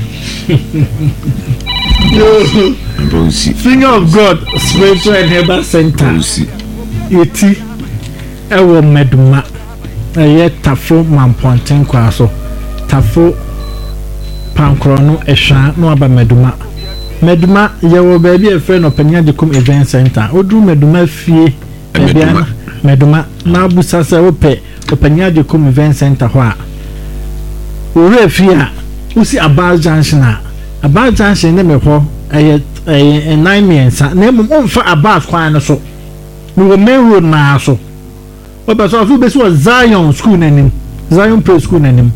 [SPEAKER 1] yo finger of God spiritual and herbal center yeti ewo meduma eye tafo mamponten kwa so tafo pankro no ehwa no aba meduma meduma yewo baabi e frɛ no Panyadikum event center odu meduma fie baabi meduma na abusa sɛ wopɛ Panyadikum event center ho a ore fie a usi Abal Junction a Abal Junction ne me ho eye eye nine miensa na mum onfa Abal kwan no so we go main road na so oba so afu be so Zion school nanim Zion Pre school nanim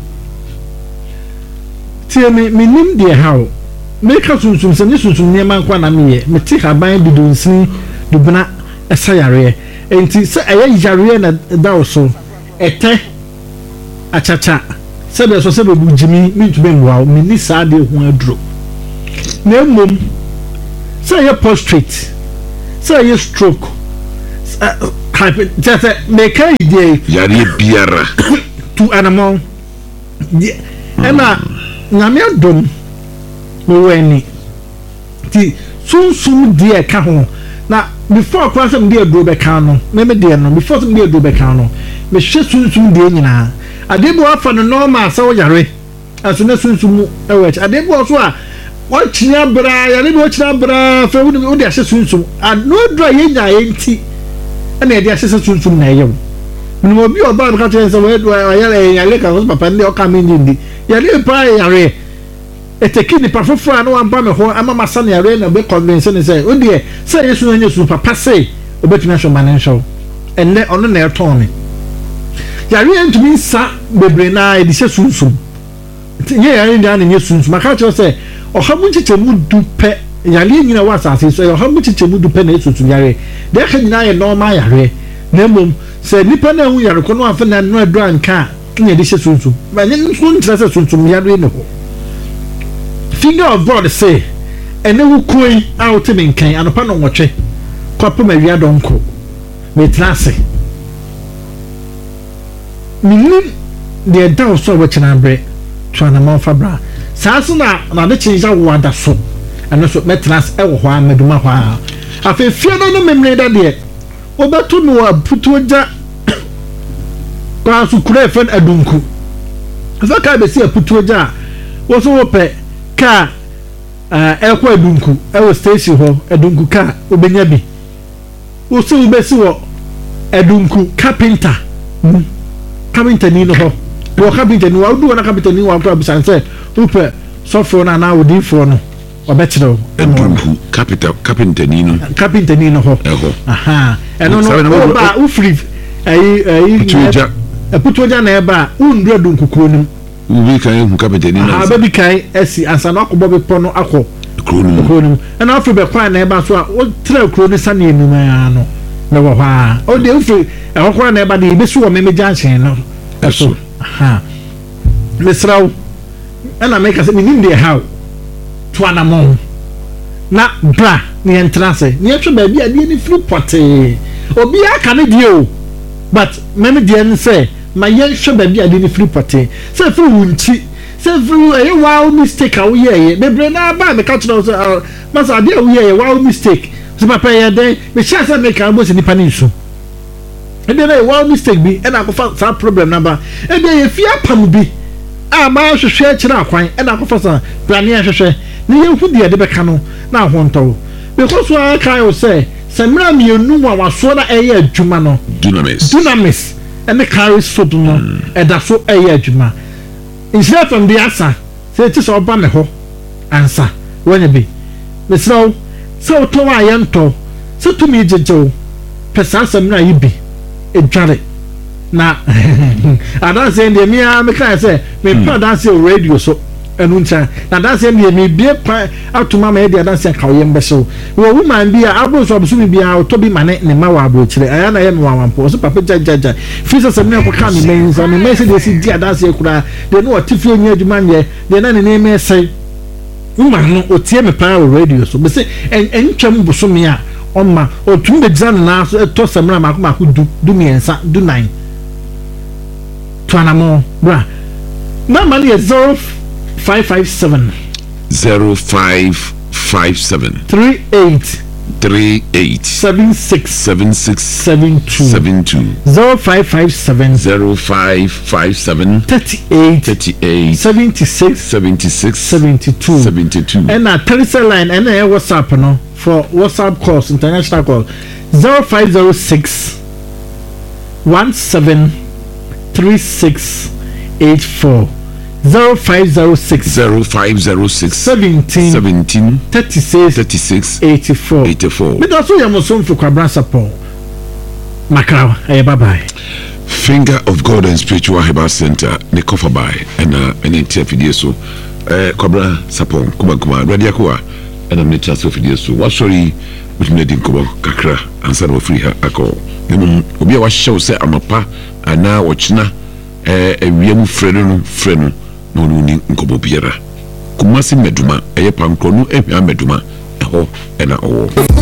[SPEAKER 1] tie me minim de hawo me ka sunsun se ne sunsun ne man kwa na me ye me ti haban bidunsin dubna esayare enti sɛ ɛyɛ yare na da so ɛtɛ achacha sɛ bɛ so sɛ bɛ bu jimi mi ntumi mwa mi ni saa de ho aduro na emom sɛ ɛyɛ prostrate sɛ ɛyɛ stroke hypertension meka idea
[SPEAKER 2] yare biara
[SPEAKER 1] tu animal ɛna nyame adom mo wani ti sunsum deɛ ka ho na before class am deɛ duro bɛka no me me deɛ no before am deɛ duro bɛka no me hwɛ sunsum deɛ nyinaa ade bo afa no normal sɛ wo yare aso na sunsum mu ɛwɔ akyi ade bo so a wɔkyina bra yare bo kyina bra fa wo de ahyɛ sunsum ano duro a yɛnya yɛnti ɛna yɛde ahyɛ sunsum na ɛyɛ wo no obi oba ka kyerɛ sɛ wo yare yare ka so papa ndi ɔka me ndi yare pa yare eteki ni pafofo a no amba me ho ama masa na yare na be convince ne say o de say yesu na yesu papa say obetumi ahwe ma ne nhwo enne ono na eton ne yare entumi sa bebre na e de hye sunsum nye yare nda na nye sunsum aka kyerɛ sɛ ɔhamu chichemu du pɛ yare nyina wa asase so ɔhamu chichemu du pɛ na esunsum yare de ka nyina yɛ normal yare na mom sɛ nipa na hu yare ko no afa na no adura nka nye de hye sunsum ba nye nso nkyerɛ sɛ sunsum yare ne ho finger of God say ene wo koi out me nkan anopa no nwotwe kwapo ma wia donko me trase minim de da so wo kina bre to na ma fa bra saso na na de chinja wo ada so eno so me trase e wo ho ameduma ho a afa fie no no memre da de obeto no aputu oja kwa su kure fen adunku afa ka be si aputu oja wo so wo pe ka ekwa edunku ewo station ho edunku ka obenya bi wo so ubesi wo edunku carpenter carpenter ni no ho wo carpenter ni wa du na carpenter ni wa kwa bisan se upe sofo na na odi fo no obetire
[SPEAKER 2] edunku capital carpenter ni no
[SPEAKER 1] carpenter ni no ho aha eno no ba u free ayi ayi
[SPEAKER 2] putuja
[SPEAKER 1] putuja na eba undu edunku kronim
[SPEAKER 2] ubi kan hu kapete ni na
[SPEAKER 1] ah baby kan esi ansa na akobọ be pono akọ
[SPEAKER 2] kronim
[SPEAKER 1] kronim na afro be kwan na eba so a o tra kronim sane enum ya no na wo ha o de ufri e hokora na eba de be so wo meme junction no eso ha mesraw ana make say minim de how to anamon na bra ni entrance ni etwe ba bia de ni free pote obi aka ne de o but meme de en say ma yen hwe ba bia de ni free pote say free wunti say free eh wow mistake a wo ye bebre na ba me catch no so masa de wo ye wow mistake so papa ye de me sha say me kan bo se nipa ni so e de na wow mistake bi e na ko fa sa problem number e de ye fia pam bi a ma hwehwe kira akwan e na ko fa sa plane hwehwe ni ye hu de de be ka no na ahonto because wa kai o say samra mi enu wa waso na eye adwuma no
[SPEAKER 2] dunamis
[SPEAKER 1] dunamis and the carry soap no and that's so a juma instead from the answer say it is all ban ho answer when you be so so to wa yanto so to me jejo person some na yibi e dware na I don't say the me me can say me pa dance radio so enu ncha na dance me me bie kwa atuma ma e dia dance ka wo yembe so wo woman bia abro so abso bia to bi mane ne ma wa abro kire aya na ye me wawampo so papa jajaja fisa se me ko ka me men so me me se de si dia dance kura de no otifie nya aduma nye de na ne ne me sai woman no otie me pa radio so be se en twam buso me a oma otum be gzan na so to samra ma ko ma ko du du miensa du nine to anamo bra na man ye zero five five seven
[SPEAKER 2] zero five five seven
[SPEAKER 1] three eight
[SPEAKER 2] three eight
[SPEAKER 1] seven six
[SPEAKER 2] seven six
[SPEAKER 1] seven two
[SPEAKER 2] seven two
[SPEAKER 1] zero five five seven
[SPEAKER 2] zero five five seven
[SPEAKER 1] thirty eight
[SPEAKER 2] thirty eight
[SPEAKER 1] seventy six
[SPEAKER 2] seventy six
[SPEAKER 1] seventy two
[SPEAKER 2] seventy two
[SPEAKER 1] and a telephone line and a WhatsApp no for WhatsApp calls international call zero five zero six one seven three six eight four zero five zero six
[SPEAKER 2] zero five zero six
[SPEAKER 1] seventeen
[SPEAKER 2] seventeen
[SPEAKER 1] thirty six
[SPEAKER 2] thirty six
[SPEAKER 1] eighty four
[SPEAKER 2] eighty four.
[SPEAKER 1] Me do so yam so mfu kwabra support Macau eh bye bye.
[SPEAKER 2] Finger of God and Spiritual Herbal Center ne cover by and uh any tia fidie so eh kwabra support kuma kuma radio kwa and am ne tia so fidie so what sorry wotumi di nkɔmmɔ kakra ansa na wafiri ha akɔ mmom obi a wahyɛ wo sɛ amapa anaa wɔkyena awia mu frɛ no no frɛ no na ɔno ni nkɔmmɔ biara Kumasi Meduma ɛyɛ pankrɔ no ahwia Meduma ɛhɔ ɛna ɔwɔ